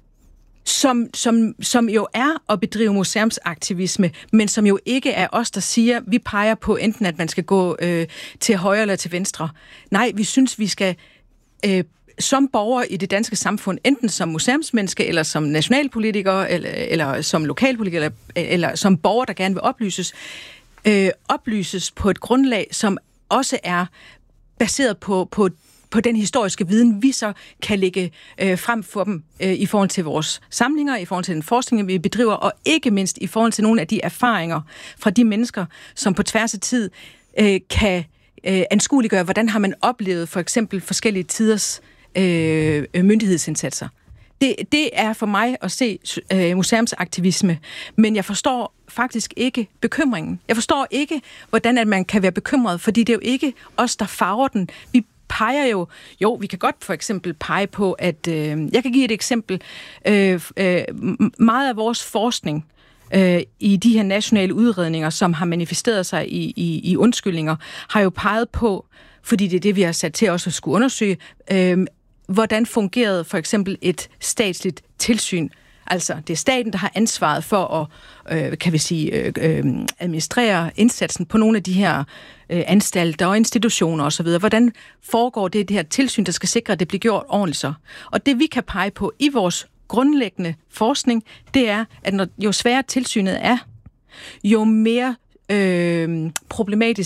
som, som, som jo er at bedrive museumsaktivisme, men som jo ikke er os, der siger, vi peger på enten, at man skal gå øh, til højre eller til venstre. Nej, vi synes, vi skal øh, som borgere i det danske samfund, enten som museumsmenneske, eller som nationalpolitiker, eller, eller som lokalpolitiker, eller, eller som borger, der gerne vil oplyses, øh, oplyses på et grundlag, som også er baseret på, på, på den historiske viden, vi så kan lægge øh, frem for dem øh, i forhold til vores samlinger, i forhold til den forskning, vi bedriver, og ikke mindst i forhold til nogle af de erfaringer fra de mennesker, som på tværs af tid øh, kan øh, anskueliggøre, hvordan har man oplevet for eksempel forskellige tiders øh, myndighedsindsatser. Det, det er for mig at se øh, museumsaktivisme, men jeg forstår faktisk ikke bekymringen. Jeg forstår ikke, hvordan at man kan være bekymret, fordi det er jo ikke os, der farver den. Vi peger jo, jo, vi kan godt for eksempel pege på, at, øh, jeg kan give et eksempel, øh, øh, meget af vores forskning øh, i de her nationale udredninger, som har manifesteret sig i, i, i undskyldninger, har jo peget på, fordi det er det, vi har sat til også at skulle undersøge, øh, hvordan fungerede for eksempel et statsligt tilsyn. Altså, det er staten, der har ansvaret for at, øh, kan vi sige, øh, øh, administrere indsatsen på nogle af de her øh, anstalter og institutioner osv. Hvordan foregår det, det her tilsyn, der skal sikre, at det bliver gjort ordentligt så? Og det, vi kan pege på i vores grundlæggende forskning, det er, at når, jo sværere tilsynet er, jo mere øh, problematisk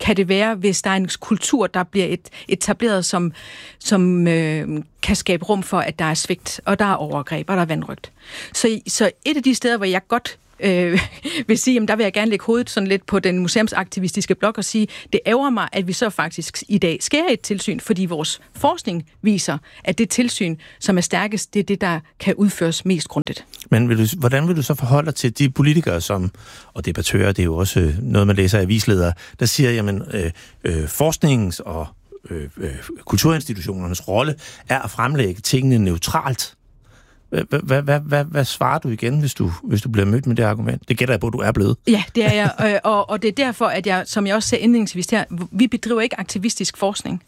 kan det være, hvis der er en kultur, der bliver et, etableret, som, som øh, kan skabe rum for, at der er svigt, og der er overgreb, og der er vanrøgt. Så, så et af de steder, hvor jeg godt øh, vil sige, jamen, der vil jeg gerne lægge hovedet sådan lidt på den museumsaktivistiske blok og sige, det ærger mig, at vi så faktisk i dag skærer et tilsyn, fordi vores forskning viser, at det tilsyn, som er stærkest, det er det, der kan udføres mest grundigt. Men vil du, hvordan vil du så forholde dig til de politikere, som, og debattører, det er jo også noget, man læser af avisledere, der siger, jamen, øh, øh, forskningens og øh, øh, kulturinstitutionernes rolle er at fremlægge tingene neutralt. Hvad, hvad, hvad, hvad svarer du igen, hvis du, hvis du bliver mødt med det argument? Det gætter jeg på, at du er blevet. Ja, det er jeg, og, og det er derfor, at jeg, som jeg også sagde indledningsvis her, vi bedriver ikke aktivistisk forskning.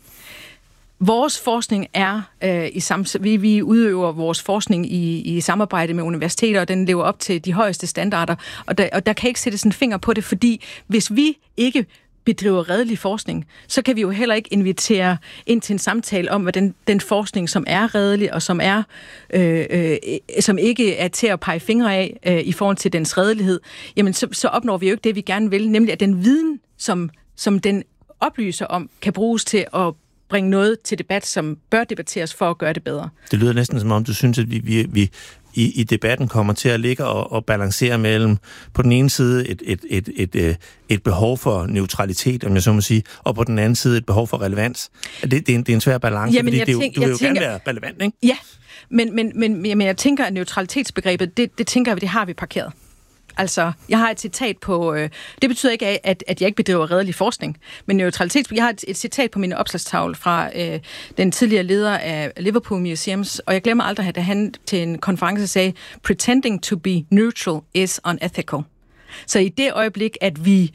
Vores forskning er, øh, i sams- vi, vi udøver vores forskning i, i samarbejde med universiteter, og den lever op til de højeste standarder, og der, og der kan ikke sættes en finger på det, fordi hvis vi ikke bedriver redelig forskning, så kan vi jo heller ikke invitere ind til en samtale om, hvad den, den forskning, som er redelig, og som er øh, øh, som ikke er til at pege fingre af øh, i forhold til dens redelighed, jamen så, så opnår vi jo ikke det, vi gerne vil, nemlig at den viden, som, som den oplyser om, kan bruges til at bringe noget til debat, som bør debatteres for at gøre det bedre. Det lyder næsten som om, du synes, at vi, vi, vi i, i debatten kommer til at ligge og, og balancere mellem på den ene side et, et, et, et, et, et behov for neutralitet, om jeg så må sige, og på den anden side et behov for relevans. Det, det, er, en, det er en svær balance, Jamen, fordi det, tænk, du vil jo tænker, gerne være relevant, ikke? Ja, men, men, men, men jeg tænker, at neutralitetsbegrebet, det, det tænker jeg, det har vi parkeret. Altså, jeg har et citat på, øh, det betyder ikke, at, at jeg ikke bedriver redelig forskning, men neutralitet, jeg har et, et citat på min opslagstavle fra øh, den tidligere leder af Liverpool Museums, og jeg glemmer aldrig, at han til en konference sagde, pretending to be neutral is unethical. Så i det øjeblik, at vi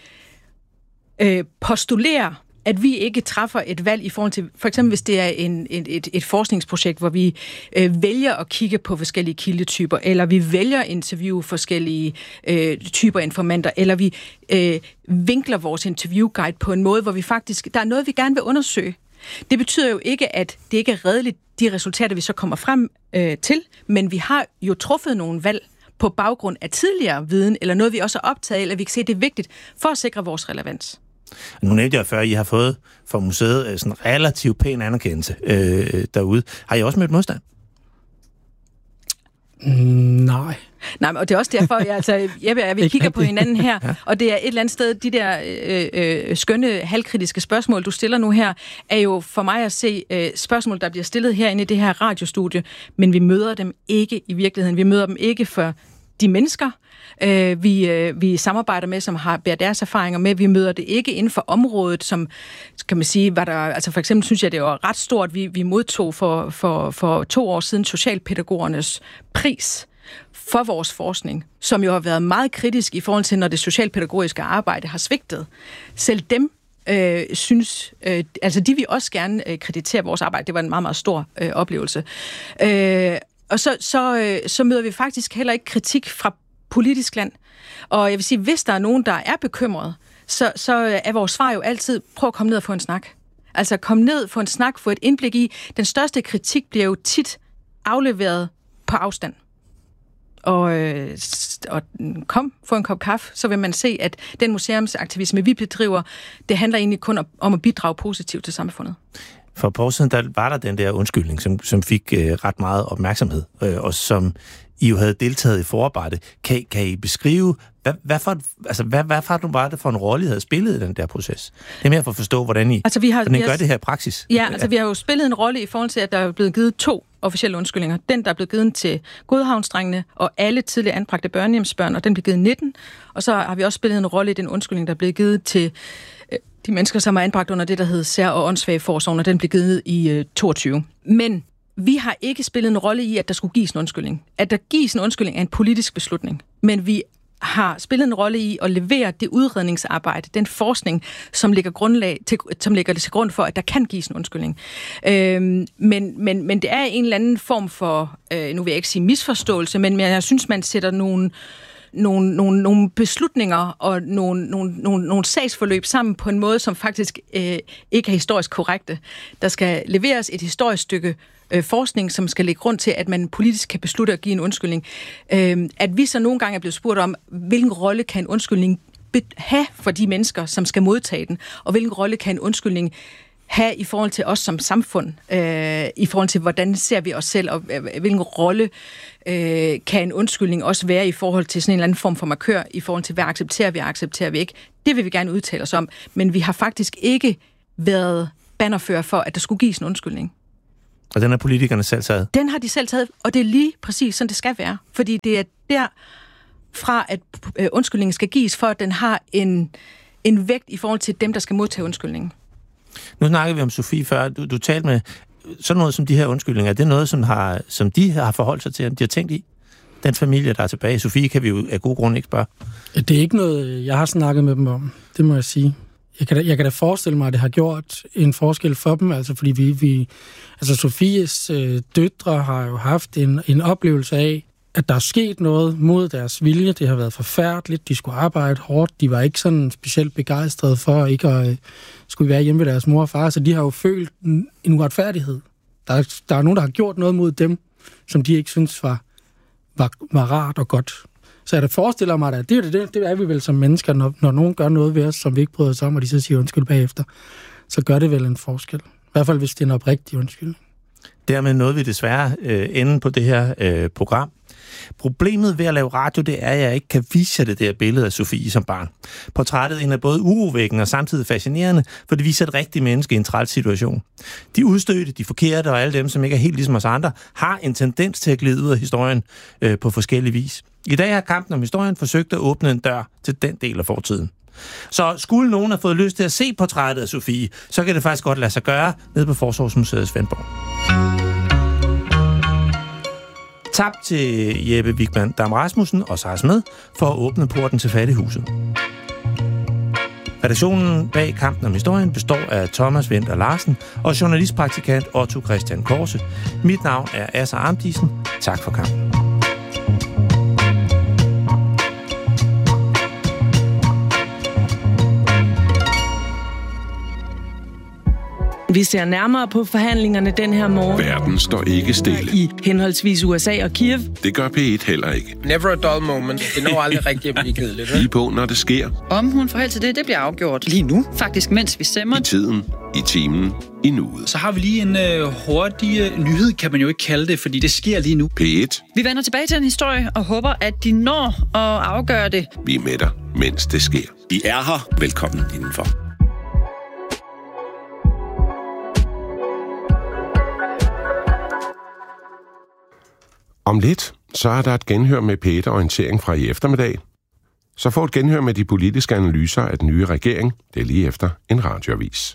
øh, postulerer, at vi ikke træffer et valg i forhold til, for eksempel hvis det er en, et, et, et forskningsprojekt, hvor vi øh, vælger at kigge på forskellige kildetyper, eller vi vælger at interviewe forskellige øh, typer informanter, eller vi øh, vinkler vores interviewguide på en måde, hvor vi faktisk, der er noget, vi gerne vil undersøge. Det betyder jo ikke, at det ikke er redeligt, de resultater, vi så kommer frem øh, til, men vi har jo truffet nogle valg på baggrund af tidligere viden, eller noget, vi også er optaget af, eller vi kan se, at det er vigtigt for at sikre vores relevans. Nu nævnte jeg før, at I har fået fra museet sådan relativt pæn anerkendelse øh, derude. Har I også mødt modstand? Mm, nej. Nej, og det er også derfor, jeg, altså, Jeppe og jeg, vi kigger på hinanden her, ja. Og det er et eller andet sted, de der øh, øh, skønne, halvkritiske spørgsmål, du stiller nu her, er jo for mig at se øh, spørgsmål, der bliver stillet herinde i det her radiostudie, men vi møder dem ikke i virkeligheden. Vi møder dem ikke for de mennesker, øh, vi, øh, vi samarbejder med, som har bærer deres erfaringer med. Vi møder det ikke inden for området, som, kan man sige, var der, altså for eksempel synes jeg, det var ret stort, vi, vi modtog for, for, for to år siden socialpædagogernes pris for vores forskning, som jo har været meget kritisk i forhold til, når det socialpædagogiske arbejde har svigtet. Selv dem øh, synes, øh, altså de vil også gerne øh, kreditere vores arbejde. Det var en meget, meget stor øh, oplevelse. Øh, og så, så, øh, så møder vi faktisk heller ikke kritik fra politisk land. Og jeg vil sige, hvis der er nogen, der er bekymret, så, så er vores svar jo altid, prøv at komme ned og få en snak. Altså kom ned, få en snak, få et indblik i. Den største kritik bliver jo tit afleveret på afstand. Og, øh, og kom, få en kop kaffe, så vil man se, at den museumsaktivisme, vi bedriver, det handler egentlig kun om at bidrage positivt til samfundet. For et par år siden, der var der den der undskyldning, som, som fik øh, ret meget opmærksomhed, øh, og som I jo havde deltaget i forarbejdet. Kan, kan I beskrive, hvad, hvad, for, altså, hvad, hvad for, var det for en rolle, I havde spillet i den der proces? Det er mere for at forstå, hvordan I, altså, vi har, hvordan I vi har, gør det her i praksis. Ja, altså vi har jo spillet en rolle i forhold til, at der er blevet givet to officielle undskyldninger. Den, der er blevet givet til Godhavnsdrengene og alle tidligere anbragte børnehjemsbørn, og den blev givet nitten. Og så har vi også spillet en rolle i den undskyldning, der er blevet givet til øh, de mennesker, som er anbragt under det, der hedder sær- og åndssvage forsorg, og den blev givet i øh, toogtyve. Men vi har ikke spillet en rolle i, at der skulle gives en undskyldning. At der gives en undskyldning er en politisk beslutning. Men vi har spillet en rolle i at levere det udredningsarbejde, den forskning, som ligger, grundlag til, som ligger til grund for, at der kan gives en undskyldning. Øhm, men, men, men det er en eller anden form for, øh, nu vil jeg ikke sige misforståelse, men jeg synes, man sætter nogle, nogle, nogle, nogle beslutninger og nogle, nogle, nogle, nogle sagsforløb sammen på en måde, som faktisk øh, ikke er historisk korrekte. Der skal leveres et historisk stykke øh, forskning, som skal lægge grund til, at man politisk kan beslutte at give en undskyldning. Øh, at vi så nogle gange er blevet spurgt om, hvilken rolle kan en undskyldning have for de mennesker, som skal modtage den, og hvilken rolle kan en undskyldning have i forhold til os som samfund, øh, i forhold til, hvordan ser vi os selv, og øh, hvilken rolle øh, kan en undskyldning også være i forhold til sådan en eller anden form for markør, i forhold til, hvad accepterer vi, og accepterer vi ikke. Det vil vi gerne udtale os om, men vi har faktisk ikke været bannerfører for, at der skulle gives en undskyldning. Og den har politikerne selv taget? Den har de selv taget, og det er lige præcis sådan, det skal være. Fordi det er derfra, at øh, undskyldningen skal gives, for at den har en, en vægt i forhold til dem, der skal modtage undskyldningen. Nu snakker vi om Sofie før. Du, du talte med sådan noget som de her undskyldninger. Er det noget, som, har, som de har forholdt sig til, de har tænkt i? Den familie, der er tilbage. Sofie kan vi jo af god grund ikke spørge. Det er ikke noget, jeg har snakket med dem om. Det må jeg sige. Jeg kan da, jeg kan da forestille mig, at det har gjort en forskel for dem. Altså, fordi vi... vi altså, Sofies øh, døtre har jo haft en, en oplevelse af, at der er sket noget mod deres vilje. Det har været forfærdeligt. De skulle arbejde hårdt. De var ikke sådan specielt begejstrede for ikke at øh, skulle være hjemme ved deres mor og far. Så de har jo følt en, en uretfærdighed. Der er, der er nogen, der har gjort noget mod dem, som de ikke synes var, var, var rart og godt. Så jeg da forestiller mig, at det, det, det er vi vel som mennesker, når, når nogen gør noget ved os, som vi ikke bryder os om, og de så siger undskyld bagefter, så gør det vel en forskel. I hvert fald, hvis det er en oprigtig undskyld. Dermed nåede vi desværre øh, enden på det her øh, program. Problemet ved at lave radio, det er, at jeg ikke kan vise jer det der billede af Sofie som barn. Portrættet er både urovækkende og samtidig fascinerende, for det viser et rigtigt menneske i en træls situation. De udstødte, de forkerte og alle dem, som ikke er helt ligesom os andre, har en tendens til at glide ud af historien øh, på forskellige vis. I dag har Kampen om historien forsøgt at åbne en dør til den del af fortiden. Så skulle nogen have fået lyst til at se portrættet af Sofie, så kan det faktisk godt lade sig gøre nede på Forsorgsmuseet i Svendborg. Tak til Jeppe Wigman Dam Rasmussen og Sara Smed for at åbne porten til Fattighuset. Redaktionen bag Kampen om historien består af Thomas Winther Larsen og journalistpraktikant Otto Christian Korse. Mit navn er Asser Arndisen. Tak for kampen. Vi ser nærmere på forhandlingerne den her morgen. Verden står ikke stille. I henholdsvis U S A og Kiev. Det gør P et heller ikke. Never a dull moment. Det når aldrig rigtig at blive kedeligt. Lige på, når det sker. Om hun får held til det, det bliver afgjort lige nu. Faktisk, mens vi stemmer. I tiden, i timen, i nuet. Så har vi lige en øh, hurtig øh, nyhed, kan man jo ikke kalde det, fordi det sker lige nu. P et. Vi vender tilbage til en historie og håber, at de når at afgøre det. Vi er med dig, mens det sker. I er her. Velkommen indenfor. Om lidt, så er der et genhør med P et-orientering fra i eftermiddag. Så får et genhør med de politiske analyser af den nye regering. Det er lige efter en radioavis.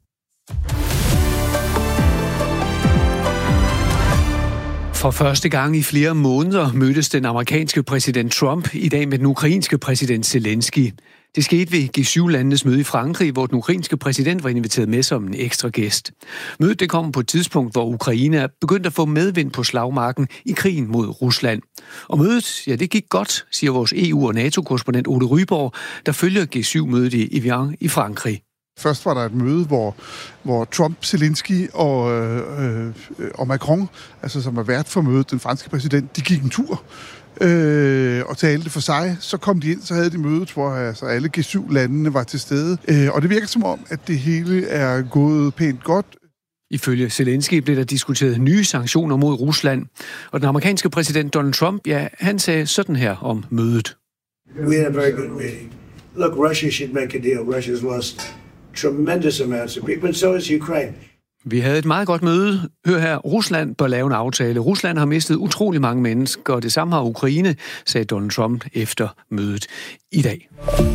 For første gang i flere måneder mødtes den amerikanske præsident Trump i dag med den ukrainske præsident Zelensky. Det skete ved G syv-landenes møde i Frankrig, hvor den ukrainske præsident var inviteret med som en ekstra gæst. Mødet det kom på et tidspunkt, hvor Ukraine er begyndt at få medvind på slagmarken i krigen mod Rusland. Og mødet, ja, det gik godt, siger vores E U- og NATO-korrespondent Ole Ryborg, der følger G syv-mødet i Evian i Frankrig. Først var der et møde, hvor, hvor Trump, Zelensky og, øh, og Macron, altså som er vært for mødet, den franske præsident, de gik en tur øh, og talte for sig. Så kom de ind, så havde de mødet, hvor altså, alle G syv-landene var til stede. Øh, og det virker som om, at det hele er gået pænt godt. Ifølge Zelensky blev der diskuteret nye sanktioner mod Rusland. Og den amerikanske præsident Donald Trump, ja, han sagde sådan her om mødet. We had a very good meeting. Look, Russia should make a deal. Russia's lost tremendous amounts of people, but so is Ukraine. Vi havde et meget godt møde. Hør her, Rusland bør lave en aftale. Rusland har mistet utrolig mange mennesker, og det samme har Ukraine, sagde Donald Trump efter mødet i dag.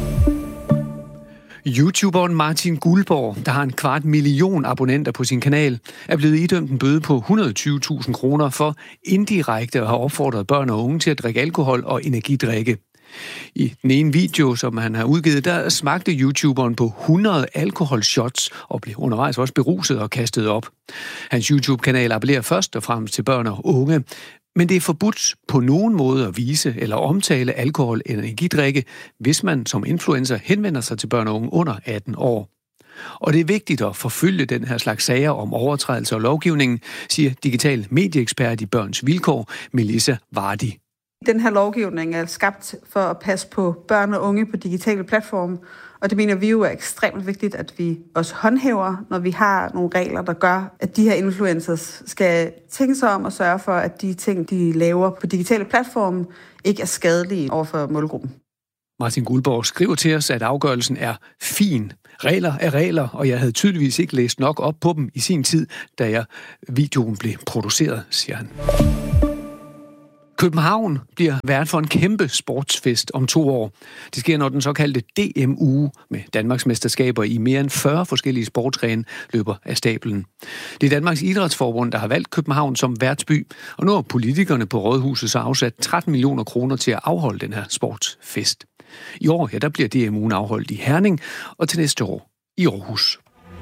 YouTuberen Martin Guldborg, der har en kvart million abonnenter på sin kanal, er blevet idømt en bøde på et hundrede og tyve tusind kroner for indirekte at have opfordret børn og unge til at drikke alkohol og energidrikke. I den ene video, som han har udgivet, der smagte YouTuberen på hundrede alkoholshots og blev undervejs også beruset og kastet op. Hans YouTube-kanal appellerer først og fremmest til børn og unge, men det er forbudt på nogen måde at vise eller omtale alkohol eller energidrikke, hvis man som influencer henvender sig til børn og unge under atten år. Og det er vigtigt at forfølge den her slags sager om overtrædelser af lovgivningen, siger digital medieekspert i Børns Vilkår, Melissa Vardy. Den her lovgivning er skabt for at passe på børn og unge på digitale platforme, og det mener vi jo er ekstremt vigtigt, at vi også håndhæver, når vi har nogle regler, der gør, at de her influencers skal tænke sig om og sørge for, at de ting, de laver på digitale platforme, ikke er skadelige overfor målgruppen. Martin Guldborg skriver til os, at afgørelsen er fin. Regler er regler, og jeg havde tydeligvis ikke læst nok op på dem i sin tid, da jeg videoen blev produceret, siger han. København bliver vært for en kæmpe sportsfest om to år. Det sker, når den såkaldte D M-uge med Danmarks mesterskaber i mere end fyrre forskellige sportsgrene løber af stablen. Det er Danmarks Idrætsforbund, der har valgt København som værtsby, og nu har politikerne på Rådhuset så afsat tretten millioner kroner til at afholde den her sportsfest. I år, ja, der bliver D M-ugen afholdt i Herning, og til næste år i Aarhus.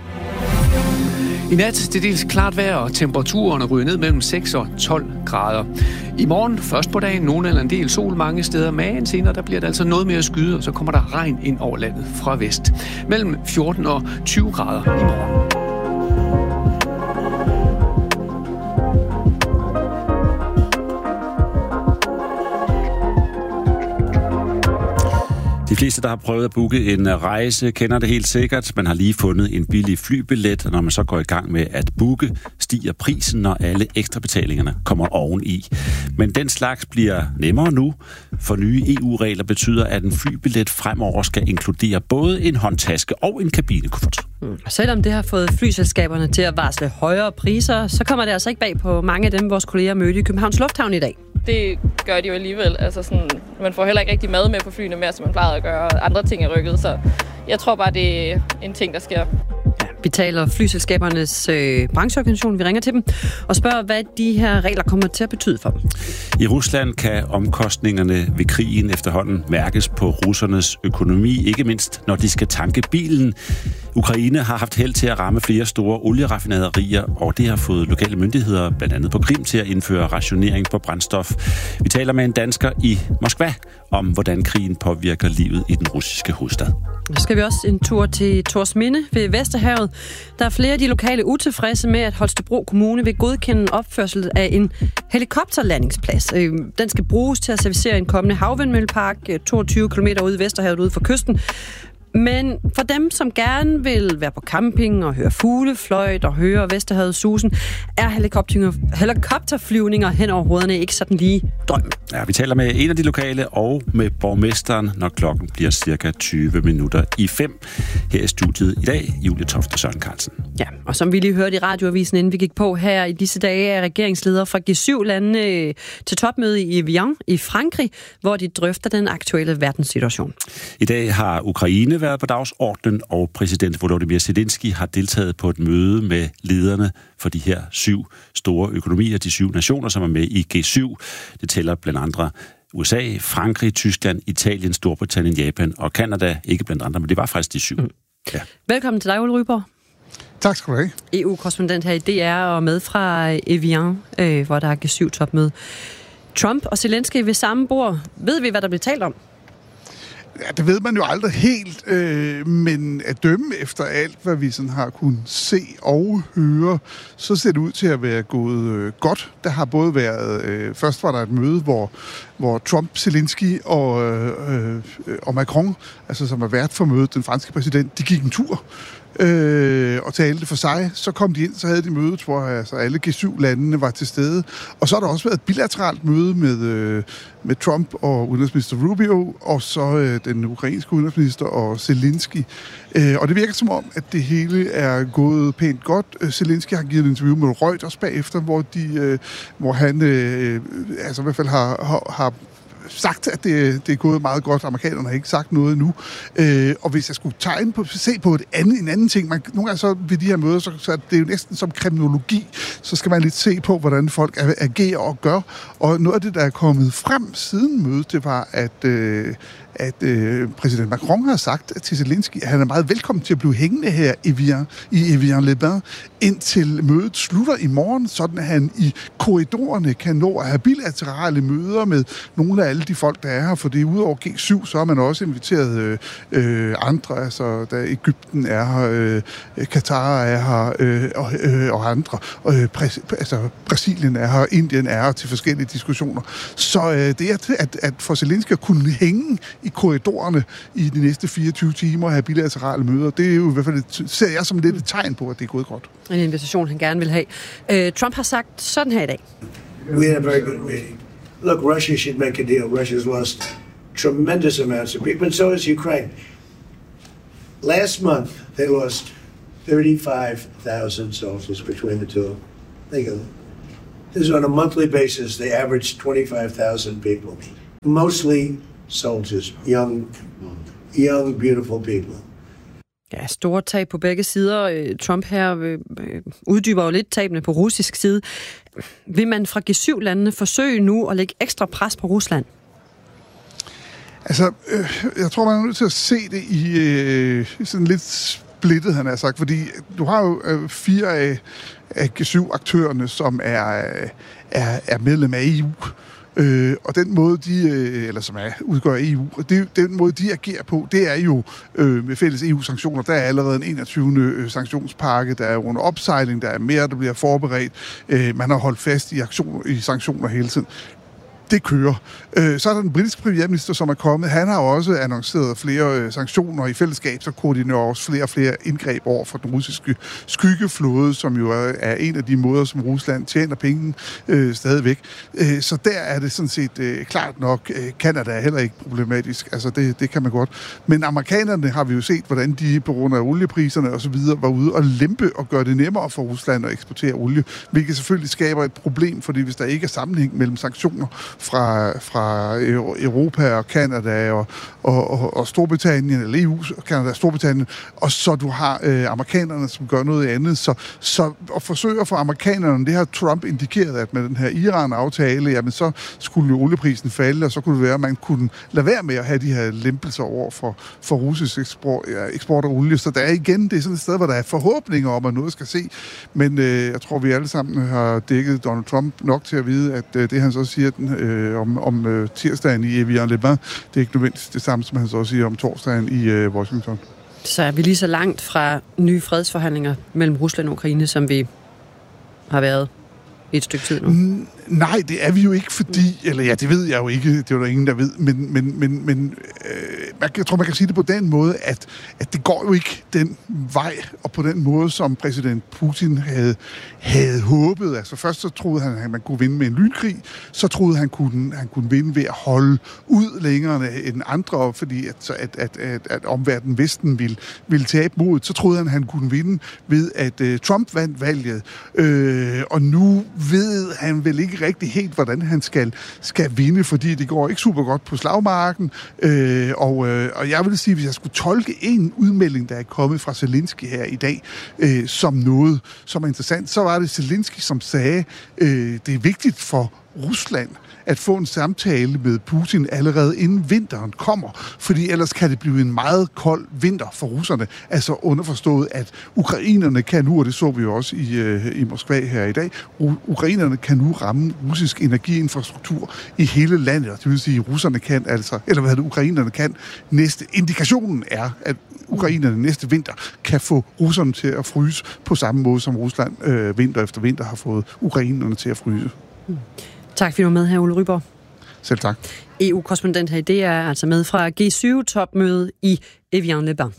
I nat til dels klart vejr, og temperaturen ryger ned mellem seks og tolv grader. I morgen, først på dagen, nogen eller en del sol mange steder, men senere der bliver det altså noget mere skyde, og så kommer der regn ind over landet fra vest. Mellem fjorten og tyve grader i morgen. De fleste, der har prøvet at booke en rejse, kender det helt sikkert. Man har lige fundet en billig flybillet, og når man så går i gang med at booke, stiger prisen, når alle ekstra betalingerne kommer oveni. Men den slags bliver nemmere nu, for nye E U-regler betyder, at en flybillet fremover skal inkludere både en håndtaske og en kabinekuffert. Mm. Selvom det har fået flyselskaberne til at varsle højere priser, så kommer det altså ikke bag på mange af dem, vores kolleger mødte i Københavns Lufthavn i dag. Det gør de jo alligevel. Altså sådan, man får heller ikke rigtig mad med på flyene mere, som man plejede at gøre, og andre ting er rykket, så jeg tror bare, det er en ting, der sker. Ja, vi taler flyselskabernes øh, brancheorganisation, vi ringer til dem og spørger, hvad de her regler kommer til at betyde for dem. I Rusland kan omkostningerne ved krigen efterhånden mærkes på russernes økonomi, ikke mindst når de skal tanke bilen. Ukraine har haft held til at ramme flere store olieraffinaderier, og det har fået lokale myndigheder, blandt andet på Krim, til at indføre rationering på brændstof. Vi taler med en dansker i Moskva om, hvordan krigen påvirker livet i den russiske hovedstad. Så skal vi også en tur til Torsminde ved Vesterhavet. Der er flere af de lokale utilfredse med, at Holstebro Kommune vil godkende opførsel af en helikopterlandingsplads. Den skal bruges til at servicere en kommende havvindmøllepark toogtyve kilometer ude i Vesterhavet ude for kysten. Men for dem, som gerne vil være på camping og høre fuglefløjt og høre Vesterhavets susen, er helikopterflyvninger hen over hovederne ikke sådan lige drømmen. Ja, vi taler med en af de lokale og med borgmesteren, når klokken bliver cirka tyve minutter i fem. Her i studiet i dag, Julie Toft og Søren Carlsen. Ja, og som vi lige hørte i radioavisen, inden vi gik på her i disse dage, er regeringsledere fra G syv lande til topmøde i Evian i Frankrig, hvor de drøfter den aktuelle verdenssituation. I dag har Ukraine været på dagsordenen, og præsident Volodymyr Zelensky har deltaget på et møde med lederne for de her syv store økonomier, de syv nationer, som er med i G syv. Det tæller blandt andre U S A, Frankrig, Tyskland, Italien, Storbritannien, Japan og Canada. Ikke blandt andre, men det var faktisk de syv. Mm. Ja. Velkommen til dig, Ole Ryborg. Tak skal du have. E U-korrespondent her i D R og med fra Evian, øh, hvor der er G syv-topmøde. Trump og Zelensky ved samme bord. Ved vi, hvad der bliver talt om? Ja, det ved man jo aldrig helt, øh, men at dømme efter alt, hvad vi sådan har kunnet se og høre, så ser det ud til at være gået øh, godt. Der har både været, øh, først var der et møde, hvor, hvor Trump, Zelensky og, øh, og Macron, altså som er vært for mødet, den franske præsident, de gik en tur. Øh, og talte for sig. Så kom de ind, så havde de mødet, hvor altså, alle G syv landene var til stede. Og så har der også været et bilateralt møde med, øh, med Trump og udenrigsminister Rubio, og så øh, den ukrainske udenrigsminister og Zelensky. Øh, og det virker som om, at det hele er gået pænt godt. Zelensky har givet et interview med Reuters bagefter, hvor, de, øh, hvor han øh, altså i hvert fald har, har, har sagt, at det, det er gået meget godt. Amerikanerne har ikke sagt noget endnu. Øh, og hvis jeg skulle tegne på, se på et andet, en anden ting, man, nogle gange så ved de her møder, så, så det er jo næsten som kriminologi, så skal man lidt se på, hvordan folk agerer og gør. Og noget af det, der er kommet frem siden mødet, det var, at, øh, at øh, præsident Macron har sagt til Zelensky, at han er meget velkommen til at blive hængende her i Evian, i Evian-les-Bains, indtil mødet slutter i morgen, sådan at han i korridorerne kan nå at have bilaterale møder med nogle af alle alle de folk, der er her, fordi udover G syv, så har man også inviteret øh, øh, andre, altså der Egypten er her, øh, Katar er her, øh, og, øh, og andre, øh, præ, altså Brasilien er her, Indien er her til forskellige diskussioner. Så øh, det er, at, at for Zelensky at kunne hænge i korridorerne i de næste fireogtyve timer og have bilaterale møder, det er jo i hvert fald, et, ser jeg som lidt et tegn på, at det er gået godt. En invitation, han gerne vil have. Øh, Trump har sagt sådan her i dag. We had a very good meeting. Look, Russia should make a deal. Russia's lost tremendous amounts of people, and so has Ukraine. Last month, they lost thirty-five thousand soldiers between the two. Think of it. This is on a monthly basis. They averaged twenty-five thousand people, mostly soldiers, young, young, beautiful people. Ja, store tab på begge sider. Trump her øh, uddyber jo lidt tabene på russisk side. Vil man fra G syv-landene forsøge nu at lægge ekstra pres på Rusland? Altså, øh, jeg tror, man er nødt til at se det i øh, sådan lidt splittet, han har sagt, fordi du har jo øh, fire af, af G syv-aktørerne, som er, er, er medlem af E U. Øh, og den måde, de, øh, eller som er, udgør E U, og det, den måde, de agerer på, det er jo øh, med fælles E U-sanktioner. Der er allerede en enogtyvende Øh, sanktionspakke, der er under opsejling, der er mere, der bliver forberedt. Øh, man har holdt fast i, aktion, i sanktioner hele tiden. Det kører. Øh, så er der den britiske premierminister, som er kommet. Han har også annonceret flere øh, sanktioner i fællesskab, så koordinerer også flere og flere indgreb over for den russiske skyggeflåde, som jo er, er en af de måder, som Rusland tjener penge øh, stadigvæk. Øh, så der er det sådan set øh, klart nok. Øh, Canada er heller ikke problematisk. Altså, det, det kan man godt. Men amerikanerne har vi jo set, hvordan de på grund af oliepriserne og så videre var ude og lempe og gøre det nemmere for Rusland at eksportere olie, hvilket selvfølgelig skaber et problem, fordi hvis der ikke er sammenhæng mellem sanktioner fra, fra Europa og Canada og, og, og Storbritannien, eller E U og Canada og Storbritannien, og så du har øh, amerikanerne, som gør noget andet. Så, så at forsøge at få amerikanerne, det har Trump indikeret, at med den her Iran-aftale, jamen så skulle jo olieprisen falde, og så kunne det være, at man kunne lade være med at have de her lempelser over for, for russisk eksport, ja, eksport af olie. Så der er igen, det er sådan et sted, hvor der er forhåbninger om, at noget skal se. Men øh, jeg tror, vi alle sammen har dækket Donald Trump nok til at vide, at øh, det han så siger, den øh, om, om øh, tirsdagen i Evian-le-Bain, det er ikke nødvendigvis det samme, som han så siger om torsdagen i øh, Washington. Så er vi lige så langt fra nye fredsforhandlinger mellem Rusland og Ukraine, som vi har været i et stykke tid nu? Mm, nej, det er vi jo ikke, fordi... Eller ja, det ved jeg jo ikke, det er der ingen, der ved, men, men, men, men øh, jeg tror, man kan sige det på den måde, at, at det går jo ikke den vej, og på den måde, som præsident Putin havde, havde håbet. Altså først så troede han, at man kunne vinde med en lynkrig, så troede han, kunne, han kunne vinde ved at holde ud længere end andre, fordi at, at, at, at, at omverdenen Vesten ville, ville tabe modet. Så troede han, at han kunne vinde ved, at uh, Trump vandt valget. Øh, og nu ved han vel ikke rigtig helt, hvordan han skal, skal vinde, fordi det går ikke super godt på slagmarken. Øh, og, øh, og jeg vil sige, hvis jeg skulle tolke en udmelding, der er kommet fra Zelensky her i dag, øh, som noget, som er interessant, så var det Zelensky, som sagde, øh, det er vigtigt for Rusland at få en samtale med Putin allerede inden vinteren kommer, fordi ellers kan det blive en meget kold vinter for russerne. Altså underforstået, at ukrainerne kan nu, og det så vi jo også i, øh, i Moskva her i dag, ukrainerne kan nu ramme russisk energiinfrastruktur i hele landet. Det vil sige, at russerne kan altså, eller hvad det ukrainerne kan, næste indikationen er, at ukrainerne næste vinter kan få russerne til at fryse på samme måde, som Rusland øh, vinter efter vinter har fået ukrainerne til at fryse. Hmm. Tak fordi du var med her, Ole Ryborg. Selv tak. E U-korrespondent her, det er altså med fra G syv-topmødet i Evian-le-Bain.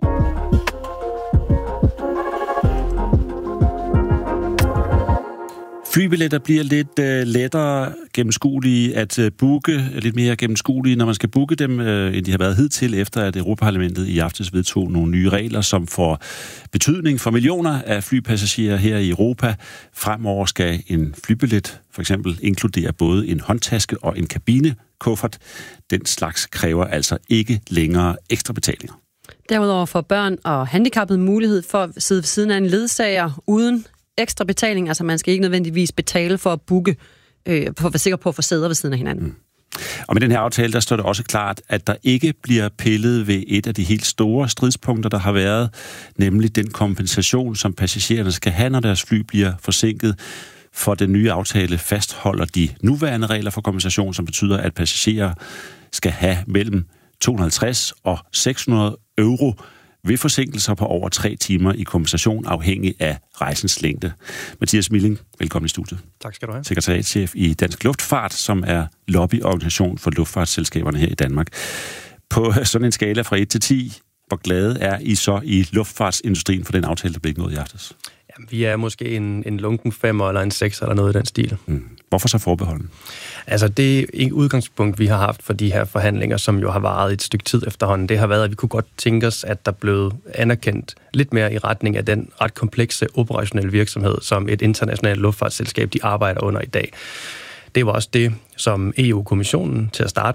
Flybilletter bliver lidt øh, lettere gennemskuelige at øh, booke, lidt mere gennemskuelige, når man skal booke dem, øh, end de har været hidtil, efter at Europaparlamentet i aftes vedtog nogle nye regler, som får betydning for millioner af flypassagerer her i Europa. Fremover skal en flybillet for eksempel inkludere både en håndtaske og en kabinekuffert. Den slags kræver altså ikke længere ekstra betalinger. Derudover får børn og handicappede mulighed for at sidde ved siden af en ledsager uden ekstra betaling, altså man skal ikke nødvendigvis betale for at booke, øh, for at være sikker på at få sæder ved siden af hinanden. Mm. Og med den her aftale, der står det også klart, at der ikke bliver pillet ved et af de helt store stridspunkter, der har været, nemlig den kompensation, som passagererne skal have, når deres fly bliver forsinket. For den nye aftale fastholder de nuværende regler for kompensation, som betyder, at passagerer skal have mellem to hundrede og halvtreds og seks hundrede euro ved forsinkelser på over tre timer i kompensation, afhængig af rejsens længde. Mathias Milling, velkommen i studiet. Tak skal du have. Sekretariatschef i Dansk Luftfart, som er lobbyorganisation for luftfartsselskaberne her i Danmark. På sådan en skala fra et til ti, hvor glade er I så i luftfartsindustrien for den aftale, der blev indgået i aftes? Jamen, vi er måske en, en lunken femmer eller en sekser eller noget i den stil. Mm. Hvorfor så forbeholden? Altså det et udgangspunkt, vi har haft for de her forhandlinger, som jo har varet et stykke tid efterhånden, det har været, at vi kunne godt tænke os, at der blev anerkendt lidt mere i retning af den ret komplekse operationelle virksomhed, som et internationalt luftfartsselskab, de arbejder under i dag. Det var også det, som E U-kommissionen til at starte